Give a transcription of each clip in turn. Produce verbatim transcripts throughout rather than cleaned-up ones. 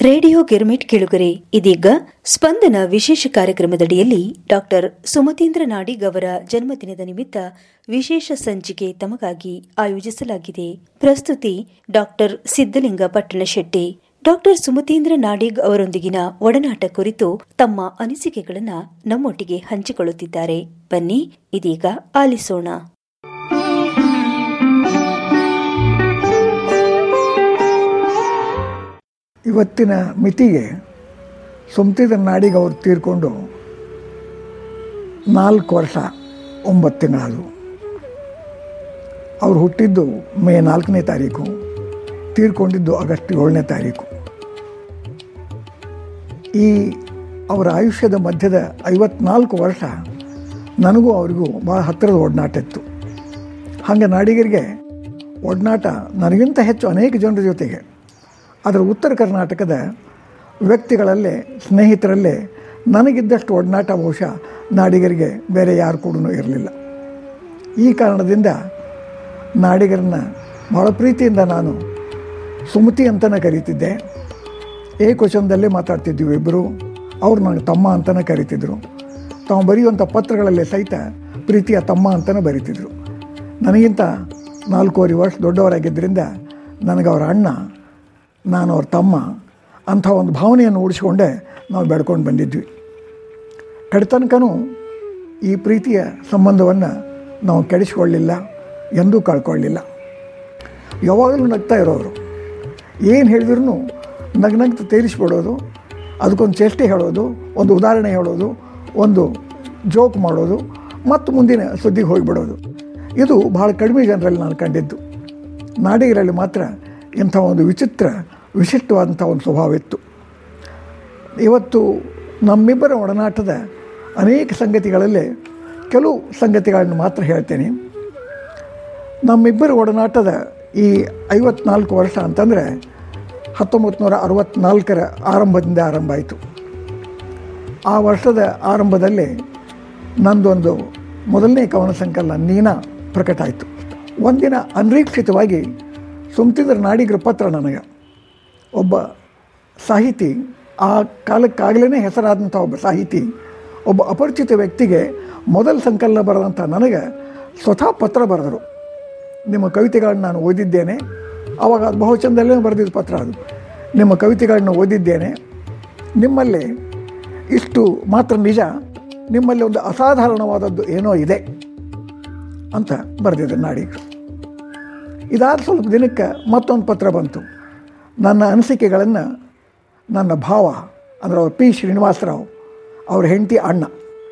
Radio girmit ಕೇಳುಗರೆ, ಇದೀಗ ಸ್ಪಂದನ ವಿಶೇಷ ಕಾರ್ಯಕ್ರಮದಡಿಯಲ್ಲಿ ಡಾಕ್ಟರ್ ಸುಮತೀಂದ್ರ ನಾಡಿಗ್ ಅವರ ಜನ್ಮದಿನದ ನಿಮಿತ್ತ ವಿಶೇಷ ಸಂಚಿಕೆ ತಮಗಾಗಿ ಆಯೋಜಿಸಲಾಗಿದೆ. ಪ್ರಸ್ತುತಿ ಡಾಕ್ಟರ್ ಸಿದ್ದಲಿಂಗ ಪಟ್ಟಣಶೆಟ್ಟಿ. ಡಾಕ್ಟರ್ ಸುಮತೀಂದ್ರ ನಾಡಿಗ್ ಅವರೊಂದಿಗಿನ ಒಡನಾಟ ಕುರಿತು ತಮ್ಮ ಅನಿಸಿಕೆಗಳನ್ನು ನಮ್ಮೊಟ್ಟಿಗೆ ಹಂಚಿಕೊಳ್ಳುತ್ತಿದ್ದಾರೆ. ಬನ್ನಿ ಇದೀಗ ಆಲಿಸೋಣ. ಇವತ್ತಿನ ಮಿತಿಗೆ ಸುಮತೀಂದ್ರ ನಾಡಿಗ್ ಅವರು ತೀರ್ಕೊಂಡು ನಾಲ್ಕು ವರ್ಷ ಒಂಬತ್ತು ತಿಂಗಳಾದವು. ಅವರು ಹುಟ್ಟಿದ್ದು ಮೇ ನಾಲ್ಕನೇ ತಾರೀಕು, ತೀರ್ಕೊಂಡಿದ್ದು ಆಗಸ್ಟ್ ಏಳನೇ ತಾರೀಕು. ಈ ಅವರ ಆಯುಷ್ಯದ ಮಧ್ಯದ ಐವತ್ನಾಲ್ಕು ವರ್ಷ ನನಗೂ ಅವರಿಗೂ ಭಾಳ ಹತ್ತಿರದ ಒಡನಾಟ ಇತ್ತು. ಹಾಗೆ ನಾಡಿಗರಿಗೆ ಒಡನಾಟ ನನಗಿಂತ ಹೆಚ್ಚು ಅನೇಕ ಜನರ ಜೊತೆಗೆ, ಅದರ ಉತ್ತರ ಕರ್ನಾಟಕದ ವ್ಯಕ್ತಿಗಳಲ್ಲೇ, ಸ್ನೇಹಿತರಲ್ಲೇ ನನಗಿದ್ದಷ್ಟು ಒಡನಾಟ ಬಹುಶಃ ನಾಡಿಗರಿಗೆ ಬೇರೆ ಯಾರು ಕೂಡ ಇರಲಿಲ್ಲ. ಈ ಕಾರಣದಿಂದ ನಾಡಿಗರನ್ನ ಭಾಳ ಪ್ರೀತಿಯಿಂದ ನಾನು ಸುಮತಿ ಅಂತಲೇ ಕರೀತಿದ್ದೆ. ಏಕವಚನದಲ್ಲೇ ಮಾತಾಡ್ತಿದ್ವಿ ಇಬ್ಬರು. ಅವರು ನನಗೆ ತಮ್ಮ ಅಂತಲೇ ಕರೀತಿದ್ರು. ತಾವು ಬರೆಯುವಂಥ ಪತ್ರಗಳಲ್ಲೇ ಸಹಿತ ಪ್ರೀತಿಯ ತಮ್ಮ ಅಂತಲೇ ಬರೀತಿದ್ರು. ನನಗಿಂತ ನಾಲ್ಕೂವರೆ ವರ್ಷ ದೊಡ್ಡವರಾಗಿದ್ದರಿಂದ ನನಗೆ ಅವರ ಅಣ್ಣ, ನಾನು ಅವ್ರ ತಮ್ಮ ಅಂಥ ಒಂದು ಭಾವನೆಯನ್ನು ಉಳಿಸ್ಕೊಂಡೇ ನಾವು ಬೆಳ್ಕೊಂಡು ಬಂದಿದ್ವಿ. ಕಡೆತನಕನೂ ಈ ಪ್ರೀತಿಯ ಸಂಬಂಧವನ್ನು ನಾವು ಕೆಡಿಸ್ಕೊಳ್ಳಿಲ್ಲ, ಎಂದೂ ಕಳ್ಕೊಳ್ಳಿಲ್ಲ. ಯಾವಾಗಲೂ ನಗ್ತಾ ಇರೋರು. ಏನು ಹೇಳಿದ್ರೂ ನಗ್ನಗ್ತ ತೇರಿಸ್ಬಿಡೋದು, ಅದಕ್ಕೊಂದು ಚೇಷ್ಟೆ ಹೇಳೋದು, ಒಂದು ಉದಾಹರಣೆ ಹೇಳೋದು, ಒಂದು ಜೋಕ್ ಮಾಡೋದು, ಮತ್ತು ಮುಂದಿನ ಸುದ್ದಿಗೆ ಹೋಗಿಬಿಡೋದು. ಇದು ಭಾಳ ಕಡಿಮೆ ಜನರಲ್ಲಿ ನಾನು ಕಂಡಿದ್ದು. ನಾಡಿಗರಲ್ಲಿ ಮಾತ್ರ ಇಂಥ ಒಂದು ವಿಚಿತ್ರ ವಿಶಿಷ್ಟವಾದಂಥ ಒಂದು ಸ್ವಭಾವ ಇತ್ತು. ಇವತ್ತು ನಮ್ಮಿಬ್ಬರ ಒಡನಾಟದ ಅನೇಕ ಸಂಗತಿಗಳಲ್ಲೇ ಕೆಲವು ಸಂಗತಿಗಳನ್ನು ಮಾತ್ರ ಹೇಳ್ತೇನೆ. ನಮ್ಮಿಬ್ಬರ ಒಡನಾಟದ ಈ ಐವತ್ನಾಲ್ಕು ವರ್ಷ ಅಂತಂದರೆ ಹತ್ತೊಂಬತ್ತು ನೂರ ಅರವತ್ತ್ನಾಲ್ಕರ ಆರಂಭದಿಂದ ಆರಂಭ ಆಯಿತು. ಆ ವರ್ಷದ ಆರಂಭದಲ್ಲಿ ನಂದೊಂದು ಮೊದಲನೇ ಕವನ ಸಂಕಲನ ನೀನಾ ಪ್ರಕಟ ಆಯಿತು. ಒಂದಿನ ಅನಿರೀಕ್ಷಿತವಾಗಿ ಸುಮತೀಂದ್ರ ನಾಡಿಗರ ಪತ್ರ ನನಗೆ, ಒಬ್ಬ ಸಾಹಿತಿ, ಆ ಕಾಲಕ್ಕಾಗಲೇ ಹೆಸರಾದಂಥ ಒಬ್ಬ ಸಾಹಿತಿ, ಒಬ್ಬ ಅಪರಿಚಿತ ವ್ಯಕ್ತಿಗೆ ಮೊದಲ ಸಂಕಲನ ಬರೆದಂಥ ನನಗೆ ಸ್ವತಃ ಪತ್ರ ಬರೆದರು. ನಿಮ್ಮ ಕವಿತೆಗಳನ್ನು ನಾನು ಓದಿದ್ದೇನೆ. ಆವಾಗ ಅದು ಬಹುಚಂದಲ್ಲೇ ಬರೆದಿದ್ದ ಪತ್ರ ಅದು. ನಿಮ್ಮ ಕವಿತೆಗಳನ್ನು ಓದಿದ್ದೇನೆ, ನಿಮ್ಮಲ್ಲಿ ಇಷ್ಟು ಮಾತ್ರ ನಿಜ, ನಿಮ್ಮಲ್ಲಿ ಒಂದು ಅಸಾಧಾರಣವಾದದ್ದು ಏನೋ ಇದೆ ಅಂತ ಬರೆದಿದ್ದರು ನಾಡಿಗರು. ಇದಾದ ಸ್ವಲ್ಪ ದಿನಕ್ಕೆ ಮತ್ತೊಂದು ಪತ್ರ ಬಂತು. ನನ್ನ ಅನಿಸಿಕೆಗಳನ್ನು ನನ್ನ ಭಾವ ಅಂದರೆ ಅವ್ರು ಪಿ ಶ್ರೀನಿವಾಸರಾವ್, ಅವ್ರ ಹೆಂಡತಿ ಅಣ್ಣ,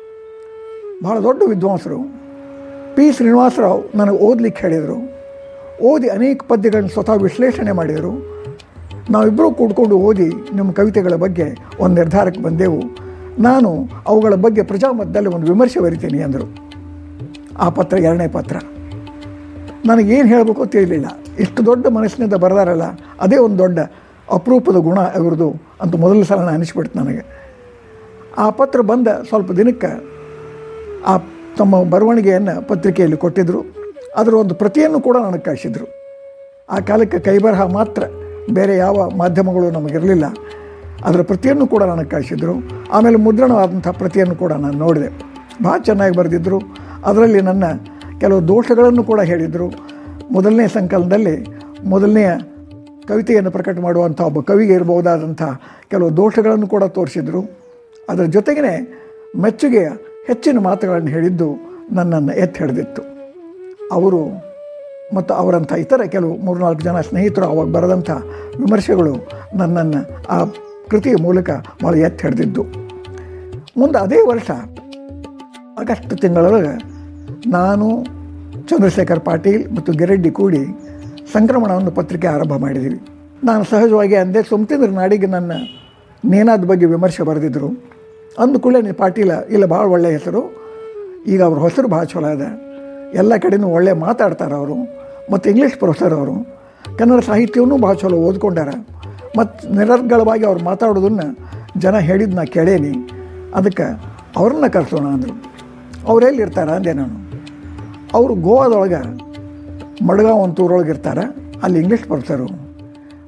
ಭಾಳ ದೊಡ್ಡ ವಿದ್ವಾಂಸರು, ಪಿ ಶ್ರೀನಿವಾಸರಾವ್ ನನಗೆ ಓದಲಿಕ್ಕೆ ಹೇಳಿದರು. ಓದಿ ಅನೇಕ ಪದ್ಯಗಳನ್ನು ಸ್ವತಃ ವಿಶ್ಲೇಷಣೆ ಮಾಡಿದರು. ನಾವಿಬ್ಬರೂ ಕೂಡ್ಕೊಂಡು ಓದಿ ನಿಮ್ಮ ಕವಿತೆಗಳ ಬಗ್ಗೆ ಒಂದು ನಿರ್ಧಾರಕ್ಕೆ ಬಂದೆವು. ನಾನು ಅವುಗಳ ಬಗ್ಗೆ ಪ್ರಜಾಮತದಲ್ಲಿ ಒಂದು ವಿಮರ್ಶೆ ಬರಿತೀನಿ ಅಂದರು. ಆ ಪತ್ರ ಎರಡನೇ ಪತ್ರ. ನನಗೇನು ಹೇಳಬೇಕು ತಿಳಿಲಿಲ್ಲ. ಇಷ್ಟು ದೊಡ್ಡ ಮನಸ್ಸಿನಿಂದ ಬರೆದಾರಲ್ಲ, ಅದೇ ಒಂದು ದೊಡ್ಡ ಅಪರೂಪದ ಗುಣ ಇವ್ರದ್ದು ಅಂತ ಮೊದಲ ಸಲ ಅನಿಸ್ಬಿಡ್ತು ನನಗೆ. ಆ ಪತ್ರ ಬಂದ ಸ್ವಲ್ಪ ದಿನಕ್ಕೆ ಆ ತಮ್ಮ ಬರವಣಿಗೆಯನ್ನು ಪತ್ರಿಕೆಯಲ್ಲಿ ಕೊಟ್ಟಿದ್ದರು. ಅದರ ಒಂದು ಪ್ರತಿಯನ್ನು ಕೂಡ ನನಗೆ ಕಳಿಸಿದರು. ಆ ಕಾಲಕ್ಕೆ ಕೈಬರಹ ಮಾತ್ರ, ಬೇರೆ ಯಾವ ಮಾಧ್ಯಮಗಳು ನಮಗಿರಲಿಲ್ಲ. ಅದರ ಪ್ರತಿಯನ್ನು ಕೂಡ ನನಗೆ ಕಳಿಸಿದರು. ಆಮೇಲೆ ಮುದ್ರಣವಾದಂಥ ಪ್ರತಿಯನ್ನು ಕೂಡ ನಾನು ನೋಡಿದೆ. ಭಾಳ ಚೆನ್ನಾಗಿ ಬರೆದಿದ್ದರು. ಅದರಲ್ಲಿ ನನ್ನ ಕೆಲವು ದೋಷಗಳನ್ನು ಕೂಡ ಹೇಳಿದರು. ಮೊದಲನೇ ಸಂಕಲನದಲ್ಲಿ ಮೊದಲನೆಯ ಕವಿತೆಯನ್ನು ಪ್ರಕಟ ಮಾಡುವಂಥ ಒಬ್ಬ ಕವಿಗೆ ಇರಬಹುದಾದಂಥ ಕೆಲವು ದೋಷಗಳನ್ನು ಕೂಡ ತೋರಿಸಿದರು. ಅದರ ಜೊತೆಗೇ ಮೆಚ್ಚುಗೆಯ ಹೆಚ್ಚಿನ ಮಾತುಗಳನ್ನು ಹೇಳಿದ್ದು ನನ್ನನ್ನು ಎತ್ತಿ ಹಿಡಿದಿತ್ತು. ಅವರು ಮತ್ತು ಅವರಂಥ ಇತರ ಕೆಲವು ಮೂರ್ನಾಲ್ಕು ಜನ ಸ್ನೇಹಿತರು ಅವಾಗ ಬರೆದಂಥ ವಿಮರ್ಶೆಗಳು ನನ್ನನ್ನು ಆ ಕೃತಿಯ ಮೂಲಕ ಭಾಳ ಎತ್ತಿ ಹಿಡಿದಿದ್ದು. ಮುಂದೆ ಅದೇ ವರ್ಷ ಆಗಸ್ಟ್ ತಿಂಗಳೊಳಗೆ ನಾನು, ಚಂದ್ರಶೇಖರ್ ಪಾಟೀಲ್ ಮತ್ತು ಗಿರೆಡ್ಡಿ ಕೂಡಿ ಸಂಕ್ರಮಣ ಒಂದು ಪತ್ರಿಕೆ ಆರಂಭ ಮಾಡಿದ್ದೀವಿ. ನಾನು ಸಹಜವಾಗಿ ಅಂದೆ, ಸುಮತೀಂದ್ರ ನಾಡಿಗೆ ನನ್ನ ನೇನಾದ ಬಗ್ಗೆ ವಿಮರ್ಶೆ ಬರೆದಿದ್ದರು. ಅಂದ ಕೂಡಲೇ ಪಾಟೀಲ, ಇಲ್ಲ ಭಾಳ ಒಳ್ಳೆಯ ಹೆಸರು, ಈಗ ಅವ್ರ ಹೆಸರು ಭಾಳ ಚಲೋ ಇದೆ, ಎಲ್ಲ ಕಡೆಯೂ ಒಳ್ಳೆ ಮಾತಾಡ್ತಾರೆ ಅವರು, ಮತ್ತು ಇಂಗ್ಲೀಷ್ ಪ್ರೊಫೆಸರ್ ಅವರು, ಕನ್ನಡ ಸಾಹಿತ್ಯವನ್ನೂ ಭಾಳ ಚಲೋ ಓದ್ಕೊಂಡಾರ, ಮತ್ತು ನಿರರ್ಗಳವಾಗಿ ಅವ್ರು ಮಾತಾಡೋದನ್ನು ಜನ ಹೇಳಿದ್ದು ನಾ ಕೇಳೇನಿ, ಅದಕ್ಕೆ ಅವ್ರನ್ನ ಕರೆಸೋಣ ಅಂದರು. ಅವರೆಲ್ಲಿ ಇರ್ತಾರೆ ಅಂದೆ ನಾನು. ಅವರು ಗೋವಾದೊಳಗೆ ಮಡ್ಗಾಂವ್ ಅಂತ ಊರೊಳಗೆ ಇರ್ತಾರೆ. ಅಲ್ಲಿ ಇಂಗ್ಲೀಷ್ ಪ್ರೊಫೆಸರು.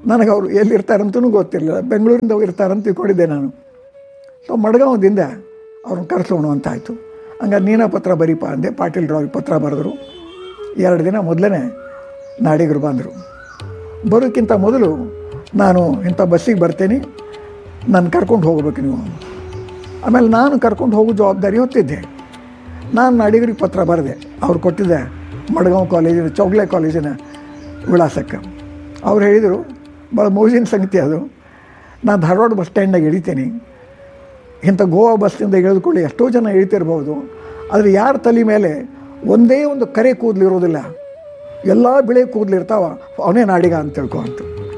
ನನಗೆ ಅವರು ಎಲ್ಲಿರ್ತಾರಂತೂ ಗೊತ್ತಿರಲಿಲ್ಲ. ಬೆಂಗಳೂರಿಂದ ಇರ್ತಾರಂತ ತಿಳ್ಕೊಂಡಿದ್ದೆ ನಾನು. ಸೊ ಮಡ್ಗಾಂವದಿಂದ ಅವ್ರನ್ನ ಕರೆಸೋಣ ಅಂತ ಆಯಿತು. ಹಂಗಾರೆ ನೀನ ಪತ್ರ ಬರೀಪ ಅಂದೆ. ಪಾಟೀಲ್ರವ್ರಿಗೆ ಪತ್ರ ಬರೆದ್ರು. ಎರಡು ದಿನ ಮೊದಲೇ ನಾಡಿಗರು ಬಂದರು. ಬರೋಕ್ಕಿಂತ ಮೊದಲು ನಾನು ಇಂಥ ಬಸ್ಸಿಗೆ ಬರ್ತೇನೆ, ನಾನು ಕರ್ಕೊಂಡು ಹೋಗ್ಬೇಕು ನೀವು. ಆಮೇಲೆ ನಾನು ಕರ್ಕೊಂಡು ಹೋಗೋ ಜವಾಬ್ದಾರಿ ಹೊತ್ತಿದ್ದೆ. ನಾನು ನಾಡಿಗರಿಗೆ ಪತ್ರ ಬರೆದೆ. ಅವ್ರು ಕೊಟ್ಟಿದ್ದೆ ಮಡ್ಗಾಂವ್ ಕಾಲೇಜಿನ ಚೌಗ್ಲೆ ಕಾಲೇಜಿನ ವಿಳಾಸಕ್ಕೆ. ಅವ್ರು ಹೇಳಿದರು, ಭಾಳ ಮೋಜಿನ ಸಂಗತಿ ಅದು, ನಾನು ಧಾರವಾಡ ಬಸ್ ಸ್ಟ್ಯಾಂಡ್ನಾಗ ಇಳಿತೀನಿ. ಇಂಥ ಗೋವಾ ಬಸ್ಸಿಂದ ಇಳಿದುಕೊಳ್ಳಿ ಎಷ್ಟೋ ಜನ ಇಳಿತಿರ್ಬೋದು, ಆದರೆ ಯಾರ ತಲೆ ಮೇಲೆ ಒಂದೇ ಒಂದು ಕರೆ ಕೂದಲು ಇರೋದಿಲ್ಲ, ಎಲ್ಲ ಬಿಳೆ ಕೂದಲು ಇರ್ತಾವ, ಅವನೇ ನಾಡಿಗ ಅಂತ ತಿಳ್ಕೊ ಅಂತ.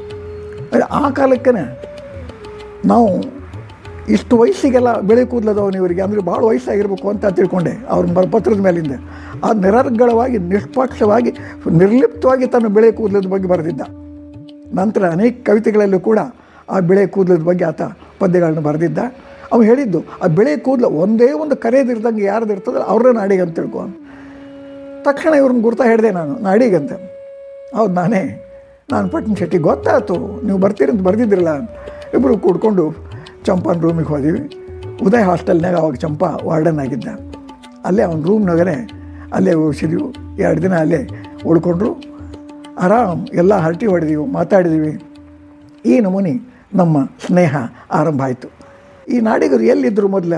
ಆ ಕಾಲಕ್ಕೆ ನಾವು ಇಷ್ಟು ವಯಸ್ಸಿಗೆಲ್ಲ ಬೆಳೆ ಕೂದಲದವನು ಇವರಿಗೆ, ಅಂದರೆ ಭಾಳ ವಯಸ್ಸಾಗಿರ್ಬೇಕು ಅಂತ ತಿಳ್ಕೊಂಡೆ ಅವ್ರ ಪತ್ರದ ಮೇಲಿಂದ. ಆ ನಿರರ್ಗಳವಾಗಿ ನಿಷ್ಪಕ್ಷವಾಗಿ ನಿರ್ಲಿಪ್ತವಾಗಿ ತನ್ನ ಬೆಳೆ ಕೂದಲದ ಬಗ್ಗೆ ಬರೆದಿದ್ದ. ನಂತರ ಅನೇಕ ಕವಿತೆಗಳಲ್ಲೂ ಕೂಡ ಆ ಬೆಳೆ ಕೂದಲದ ಬಗ್ಗೆ ಆತ ಪದ್ಯಗಳನ್ನು ಬರೆದಿದ್ದ. ಅವ್ನು ಹೇಳಿದ್ದು, ಆ ಬೆಳೆ ಕೂದಲು ಒಂದೇ ಒಂದು ಕರೆಯದಿರ್ದಂಗೆ ಯಾರ್ದು ಇರ್ತದಲ್ಲ ಅವ್ರನ್ನ ನಾಡಿಗೆ ಅಂತ ತಿಳ್ಕೊ. ತಕ್ಷಣ ಇವ್ರನ್ನ ಗುರ್ತಾ ಹೇಳಿದೆ ನಾನು, ನಾಡಿಗಂತ. ಹೌದು ನಾನೇ, ನಾನು ಪಟ್ನ ಶೆಟ್ಟಿ, ಗೊತ್ತಾಯ್ತು ನೀವು ಬರ್ತೀರಿ ಅಂತ ಬರೆದಿದ್ದಿರಲ್ಲ. ಇಬ್ಬರು ಕೂಡ್ಕೊಂಡು ಚಂಪನ ರೂಮಿಗೆ ಹೋದಿವಿ. ಉದಯ್ ಹಾಸ್ಟೆಲ್ನಾಗ ಅವಾಗ ಚಂಪ ವಾರ್ಡನ್ ಆಗಿದ್ದ. ಅಲ್ಲೇ ಅವ್ನ ರೂಮ್ನಾಗೇ ಅಲ್ಲೇ ಉಳಿಸಿದೀವಿ. ಎರಡು ದಿನ ಅಲ್ಲೇ ಉಳ್ಕೊಂಡ್ರು. ಆರಾಮ್ ಎಲ್ಲ ಹರಟಿ ಹೊಡೆದೀವಿ, ಮಾತಾಡಿದೀವಿ. ಈ ನಮೂನಿ ನಮ್ಮ ಸ್ನೇಹ ಆರಂಭ ಆಯಿತು. ಈ ನಾಡಿಗರು ಎಲ್ಲಿದ್ದರು ಮೊದಲ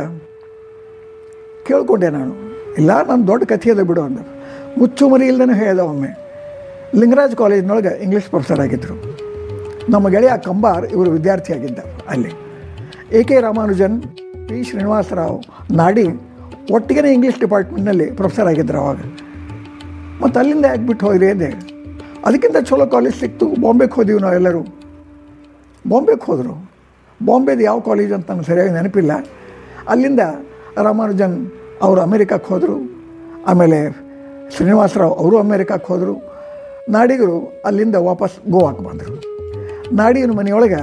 ಕೇಳ್ಕೊಂಡೆ ನಾನು. ಇಲ್ಲ ನಾನು ದೊಡ್ಡ ಕಥೆ ಅದ ಬಿಡು ಅಂದ. ಮುಚ್ಚುಮರಿ ಇಲ್ಲದೇ ಹೇಳ್ದ. ಒಮ್ಮೆ ಲಿಂಗರಾಜ್ ಕಾಲೇಜಿನೊಳಗೆ ಇಂಗ್ಲೀಷ್ ಪ್ರೊಫೆಸರ್ ಆಗಿದ್ದರು. ನಮ್ಮ ಗೆಳೆಯ ಕಂಬಾರ್ ಇವರು ವಿದ್ಯಾರ್ಥಿಯಾಗಿದ್ದ. ಅಲ್ಲಿ A K Ramanujan, P Srinivasa Rao, ನಾಡಿ ಒಟ್ಟಿಗೆ ಇಂಗ್ಲೀಷ್ ಡಿಪಾರ್ಟ್ಮೆಂಟ್ನಲ್ಲಿ ಪ್ರೊಫೆಸರ್ ಆಗಿದ್ದರು ಅವಾಗ. ಮತ್ತು ಅಲ್ಲಿಂದ ಯಾಕೆ ಹೋದ್ರಿ ಅಂದೆ. ಅದಕ್ಕಿಂತ ಚಲೋ ಕಾಲೇಜ್ ಸಿಕ್ತು, ಬಾಂಬೆಗೆ ಹೋದೀವಿ ನಾವೆಲ್ಲರೂ. ಬಾಂಬೆಗೆ ಹೋದರು. ಬಾಂಬೆದು ಯಾವ ಕಾಲೇಜ್ ಅಂತ ನನಗೆ ಸರಿಯಾಗಿ ನೆನಪಿಲ್ಲ. ಅಲ್ಲಿಂದ ರಾಮಾನುಜನ್ ಅವರು ಅಮೇರಿಕಕ್ಕೆ ಹೋದರು. ಆಮೇಲೆ ಶ್ರೀನಿವಾಸರಾವ್ ಅವರು ಅಮೇರಿಕಕ್ಕೆ ಹೋದರು. ನಾಡಿಗರು ಅಲ್ಲಿಂದ ವಾಪಸ್ ಗೋವಾಕ್ಕೆ ಬಂದರು. ನಾಡಿಗನ ಮನೆಯೊಳಗೆ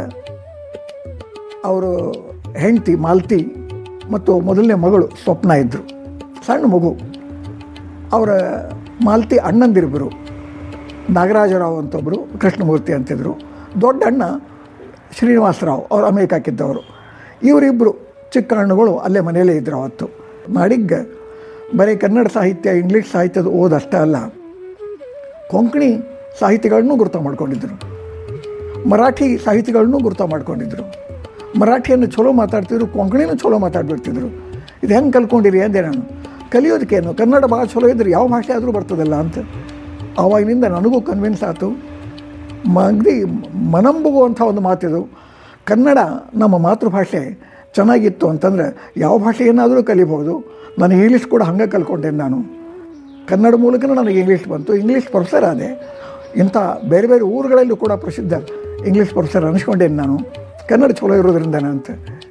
ಅವರು ಹೆಂಡತಿ ಮಾಲತಿ ಮತ್ತು ಮೊದಲನೇ ಮಗಳು ಸ್ವಪ್ನ ಇದ್ದರು. ಸಣ್ಣ ಮಗು. ಅವರ ಮಾಲತಿ ಅಣ್ಣಂದಿರಿಬ್ಬರು, ನಾಗರಾಜರಾವ್ ಅಂತೊಬ್ಬರು, ಕೃಷ್ಣಮೂರ್ತಿ ಅಂತಿದ್ರು. ದೊಡ್ಡ ಅಣ್ಣ ಶ್ರೀನಿವಾಸರಾವ್ ಅವರು ಅಮೇರಿಕಾಕ್ಕಿದ್ದವರು. ಇವರಿಬ್ಬರು ಚಿಕ್ಕ ಹಣ್ಣುಗಳು ಅಲ್ಲೇ ಮನೆಯಲ್ಲೇ ಇದ್ದರು ಅವತ್ತು. ನಾಡಿಗೆ ಬರೀ ಕನ್ನಡ ಸಾಹಿತ್ಯ, ಇಂಗ್ಲೀಷ್ ಸಾಹಿತ್ಯದ ಓದಷ್ಟೇ ಅಲ್ಲ, ಕೊಂಕಣಿ ಸಾಹಿತಿಗಳನ್ನೂ ಗುರುತ ಮಾಡ್ಕೊಂಡಿದ್ದರು, ಮರಾಠಿ ಸಾಹಿತಿಗಳನ್ನೂ ಗುರುತ ಮಾಡ್ಕೊಂಡಿದ್ದರು. ಮರಾಠಿಯನ್ನು ಚಲೋ ಮಾತಾಡ್ತಿದ್ರು, ಕೊಂಕಣಿನೂ ಚಲೋ ಮಾತಾಡ್ಬಿಡ್ತಿದ್ರು. ಇದು ಹೆಂಗೆ ಕಲ್ಕೊಂಡಿರಿ ಅಂದೆ ನಾನು. ಕಲಿಯೋದಕ್ಕೇನು, ಕನ್ನಡ ಭಾಳ ಚಲೋ ಇದ್ರೆ ಯಾವ ಭಾಷೆ ಆದರೂ ಬರ್ತದಲ್ಲ ಅಂತ. ಆವಾಗಿನಿಂದ ನನಗೂ ಕನ್ವಿನ್ಸ್ ಆಯಿತು. ಮಗ್ದಿ ಮನಂಬುಗುವಂಥ ಒಂದು ಮಾತಿದು. ಕನ್ನಡ ನಮ್ಮ ಮಾತೃಭಾಷೆ ಚೆನ್ನಾಗಿತ್ತು ಅಂತಂದರೆ ಯಾವ ಭಾಷೆ ಏನಾದರೂ ಕಲಿಬೋದು. ನಾನು ಇಂಗ್ಲೀಷ್ ಕೂಡ ಹಂಗೆ ಕಲ್ಕೊಂಡೆ. ನಾನು ಕನ್ನಡ ಮೂಲಕನೇ ನನಗೆ ಇಂಗ್ಲೀಷ್ ಬಂತು. ಇಂಗ್ಲೀಷ್ ಪ್ರೊಫೆಸರ್ ಆದೆ. ಇಂಥ ಬೇರೆ ಬೇರೆ ಊರುಗಳಲ್ಲೂ ಕೂಡ ಪ್ರಸಿದ್ಧ ಇಂಗ್ಲೀಷ್ ಪ್ರೊಫೆಸರ್ ಅನಿಸ್ಕೊಂಡೇನು ನಾನು, ಕನ್ನಡ ಚಲೋ ಇರೋದ್ರಿಂದ ಅಂತ.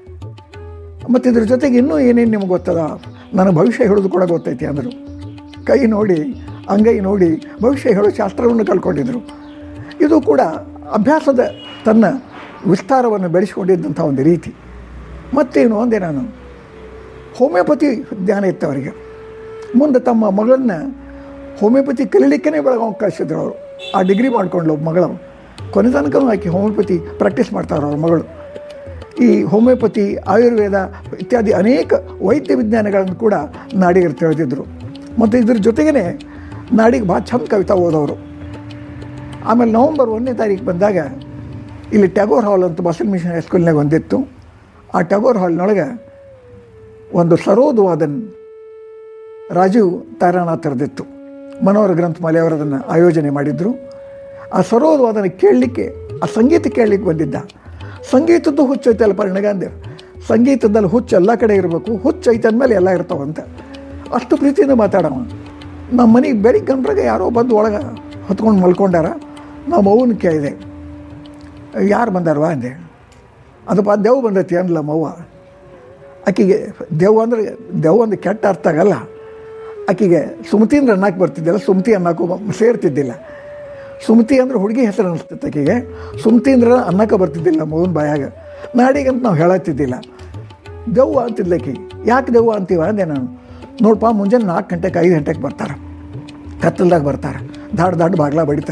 ಮತ್ತು ಇದ್ರ ಜೊತೆಗೆ ಇನ್ನೂ ಏನೇನು ನಿಮ್ಗೆ ಗೊತ್ತದ, ನನಗೆ ಭವಿಷ್ಯ ಹೇಳೋದು ಕೂಡ ಗೊತ್ತೈತಿ ಅಂದರು. ಕೈ ನೋಡಿ ಅಂಗೈ ನೋಡಿ ಭವಿಷ್ಯ ಹೇಳೋ ಶಾಸ್ತ್ರವನ್ನು ಕಲ್ಕೊಂಡಿದ್ರು. ಇದು ಕೂಡ ಅಭ್ಯಾಸದ ತನ್ನ ವಿಸ್ತಾರವನ್ನು ಬೆಳೆಸ್ಕೊಂಡಿದ್ದಂಥ ಒಂದು ರೀತಿ. ಮತ್ತೇನು ಅಂದೆ ನಾನು, ಹೋಮಿಯೋಪತಿ ಜ್ಞಾನ ಇತ್ತು ಅವರಿಗೆ. ಮುಂದೆ ತಮ್ಮ ಮಗಳನ್ನ ಹೋಮಿಯೋಪತಿ ಕಲೀಲಿಕ್ಕೇ ಬೆಳಗಾವಿ ಕಳಿಸಿದ್ರು ಅವರು. ಆ ಡಿಗ್ರಿ ಮಾಡ್ಕೊಂಡ್ಲು ಮಗಳು. ಕೊನೆ ತನಕ ಆಕೆ ಹೋಮಿಯೋಪತಿ ಪ್ರಾಕ್ಟೀಸ್ ಮಾಡ್ತಾರೆ ಅವ್ರ ಮಗಳು. ಈ ಹೋಮಿಯೋಪತಿ, ಆಯುರ್ವೇದ ಇತ್ಯಾದಿ ಅನೇಕ ವೈದ್ಯ ವಿಜ್ಞಾನಗಳನ್ನು ಕೂಡ ನಾಡಿಗರು ತಿಳಿದಿದ್ದರು. ಮತ್ತು ಇದ್ರ ಜೊತೆಗೇ ನಾಡಿಗೆ ಭಾಳ ಚಂದ ಕವಿತಾ ಓದೋರು. ಆಮೇಲೆ ನವಂಬರ್ ಒಂದನೇ ತಾರೀಕು ಬಂದಾಗ ಇಲ್ಲಿ ಟ್ಯಾಗೋರ್ ಹಾಲ್ ಅಂತ ಬಸಲ್ ಮಿಷನ್ ಹೈಸ್ಕೂಲ್ನಾಗ ಒಂದಿತ್ತು. ಆ ಟ್ಯಾಗೋರ್ ಹಾಲ್ನೊಳಗೆ ಒಂದು ಸರೋದ್ವಾದನ್ ರಾಜೀವ್ ತಾರಾನಾಥರದಿತ್ತು. ಮನೋಹರ ಗ್ರಂಥಮಾಲೆ ಅವರು ಅದನ್ನು ಆಯೋಜನೆ ಮಾಡಿದರು. ಆ ಸರೋದ್ವಾದನ ಕೇಳಲಿಕ್ಕೆ, ಆ ಸಂಗೀತ ಕೇಳಲಿಕ್ಕೆ ಬಂದಿದ್ದ. ಸಂಗೀತದ್ದು ಹುಚ್ಚು ಐತಲ್ಲ ನನಗಂದೆ. ಸಂಗೀತದಲ್ಲಿ ಹುಚ್ಚು ಎಲ್ಲ ಕಡೆ ಇರಬೇಕು, ಹುಚ್ಚು ಐತೆ ಅಂದಮೇಲೆ ಎಲ್ಲ ಇರ್ತಾವಂತ. ಅಷ್ಟು ಪ್ರೀತಿಯಿಂದ ಮಾತಾಡವ. ನಮ್ಮ ಮನೆಗೆ ಬೆಳಿಗ್ಗೆ ಗಂಟ್ರಾಗ ಯಾರೋ ಬಂದು ಒಳಗೆ ಹೊತ್ಕೊಂಡು ಮಲ್ಕೊಂಡಾರ. ನಾವು ಮೌನ ಕೇಳಿದೆ, ಯಾರು ಬಂದಾರವಾ ಅಂದೆ. ಅದಪ್ಪ ದೆವ್ ಬಂದೈತಿ ಅಂದ್ಲ ಮವ್ವ. ಆಕೆಗೆ ದೆವ್ ಅಂದರೆ ದೆವ್ ಒಂದು ಕೆಟ್ಟ ಅರ್ಥ ಆಗಲ್ಲ. ಆಕೆಗೆ ಸುಮತಿ ಅಂದ್ರೆ ಅನ್ನಕ್ಕೆ ಬರ್ತಿದ್ದಿಲ್ಲ, ಸುಮತಿ ಅನ್ನಕ್ಕೂ ಸೇರ್ತಿದ್ದಿಲ್ಲ. ಸುಮತಿ ಅಂದ್ರೆ ಹುಡುಗಿ ಹೆಸರು ಅನ್ನಿಸ್ತಿತ್ತು ಆಕೆಗೆ. ಸುಮತಿ ಅಂದ್ರೆ ಅನ್ನಕ್ಕೆ ಬರ್ತಿದ್ದಿಲ್ಲ ಮೌನ ಬಾಯಾಗ. ನಾಡಿಗಂತ ನಾವು ಹೇಳತ್ತಿದ್ದಿಲ್ಲ. ದೆವ್ವ ಅಂತಿದ್ಲ ಆಕೆ. ಯಾಕೆ ದೆವ್ವ ಅಂತೀವ ಅಂದೆ ನಾನು. ನೋಡಪ್ಪ, ಮುಂಜಾನೆ ನಾಲ್ಕು ಗಂಟೆಗೆ ಐದು ಗಂಟೆಗೆ ಬರ್ತಾರೆ, ಕತ್ತಲ್ದಾಗ ಬರ್ತಾರೆ, ದಾಡ್ ದಾಡ್ ಬಾಗ್ಲ ಬಡಿತಾರೆ.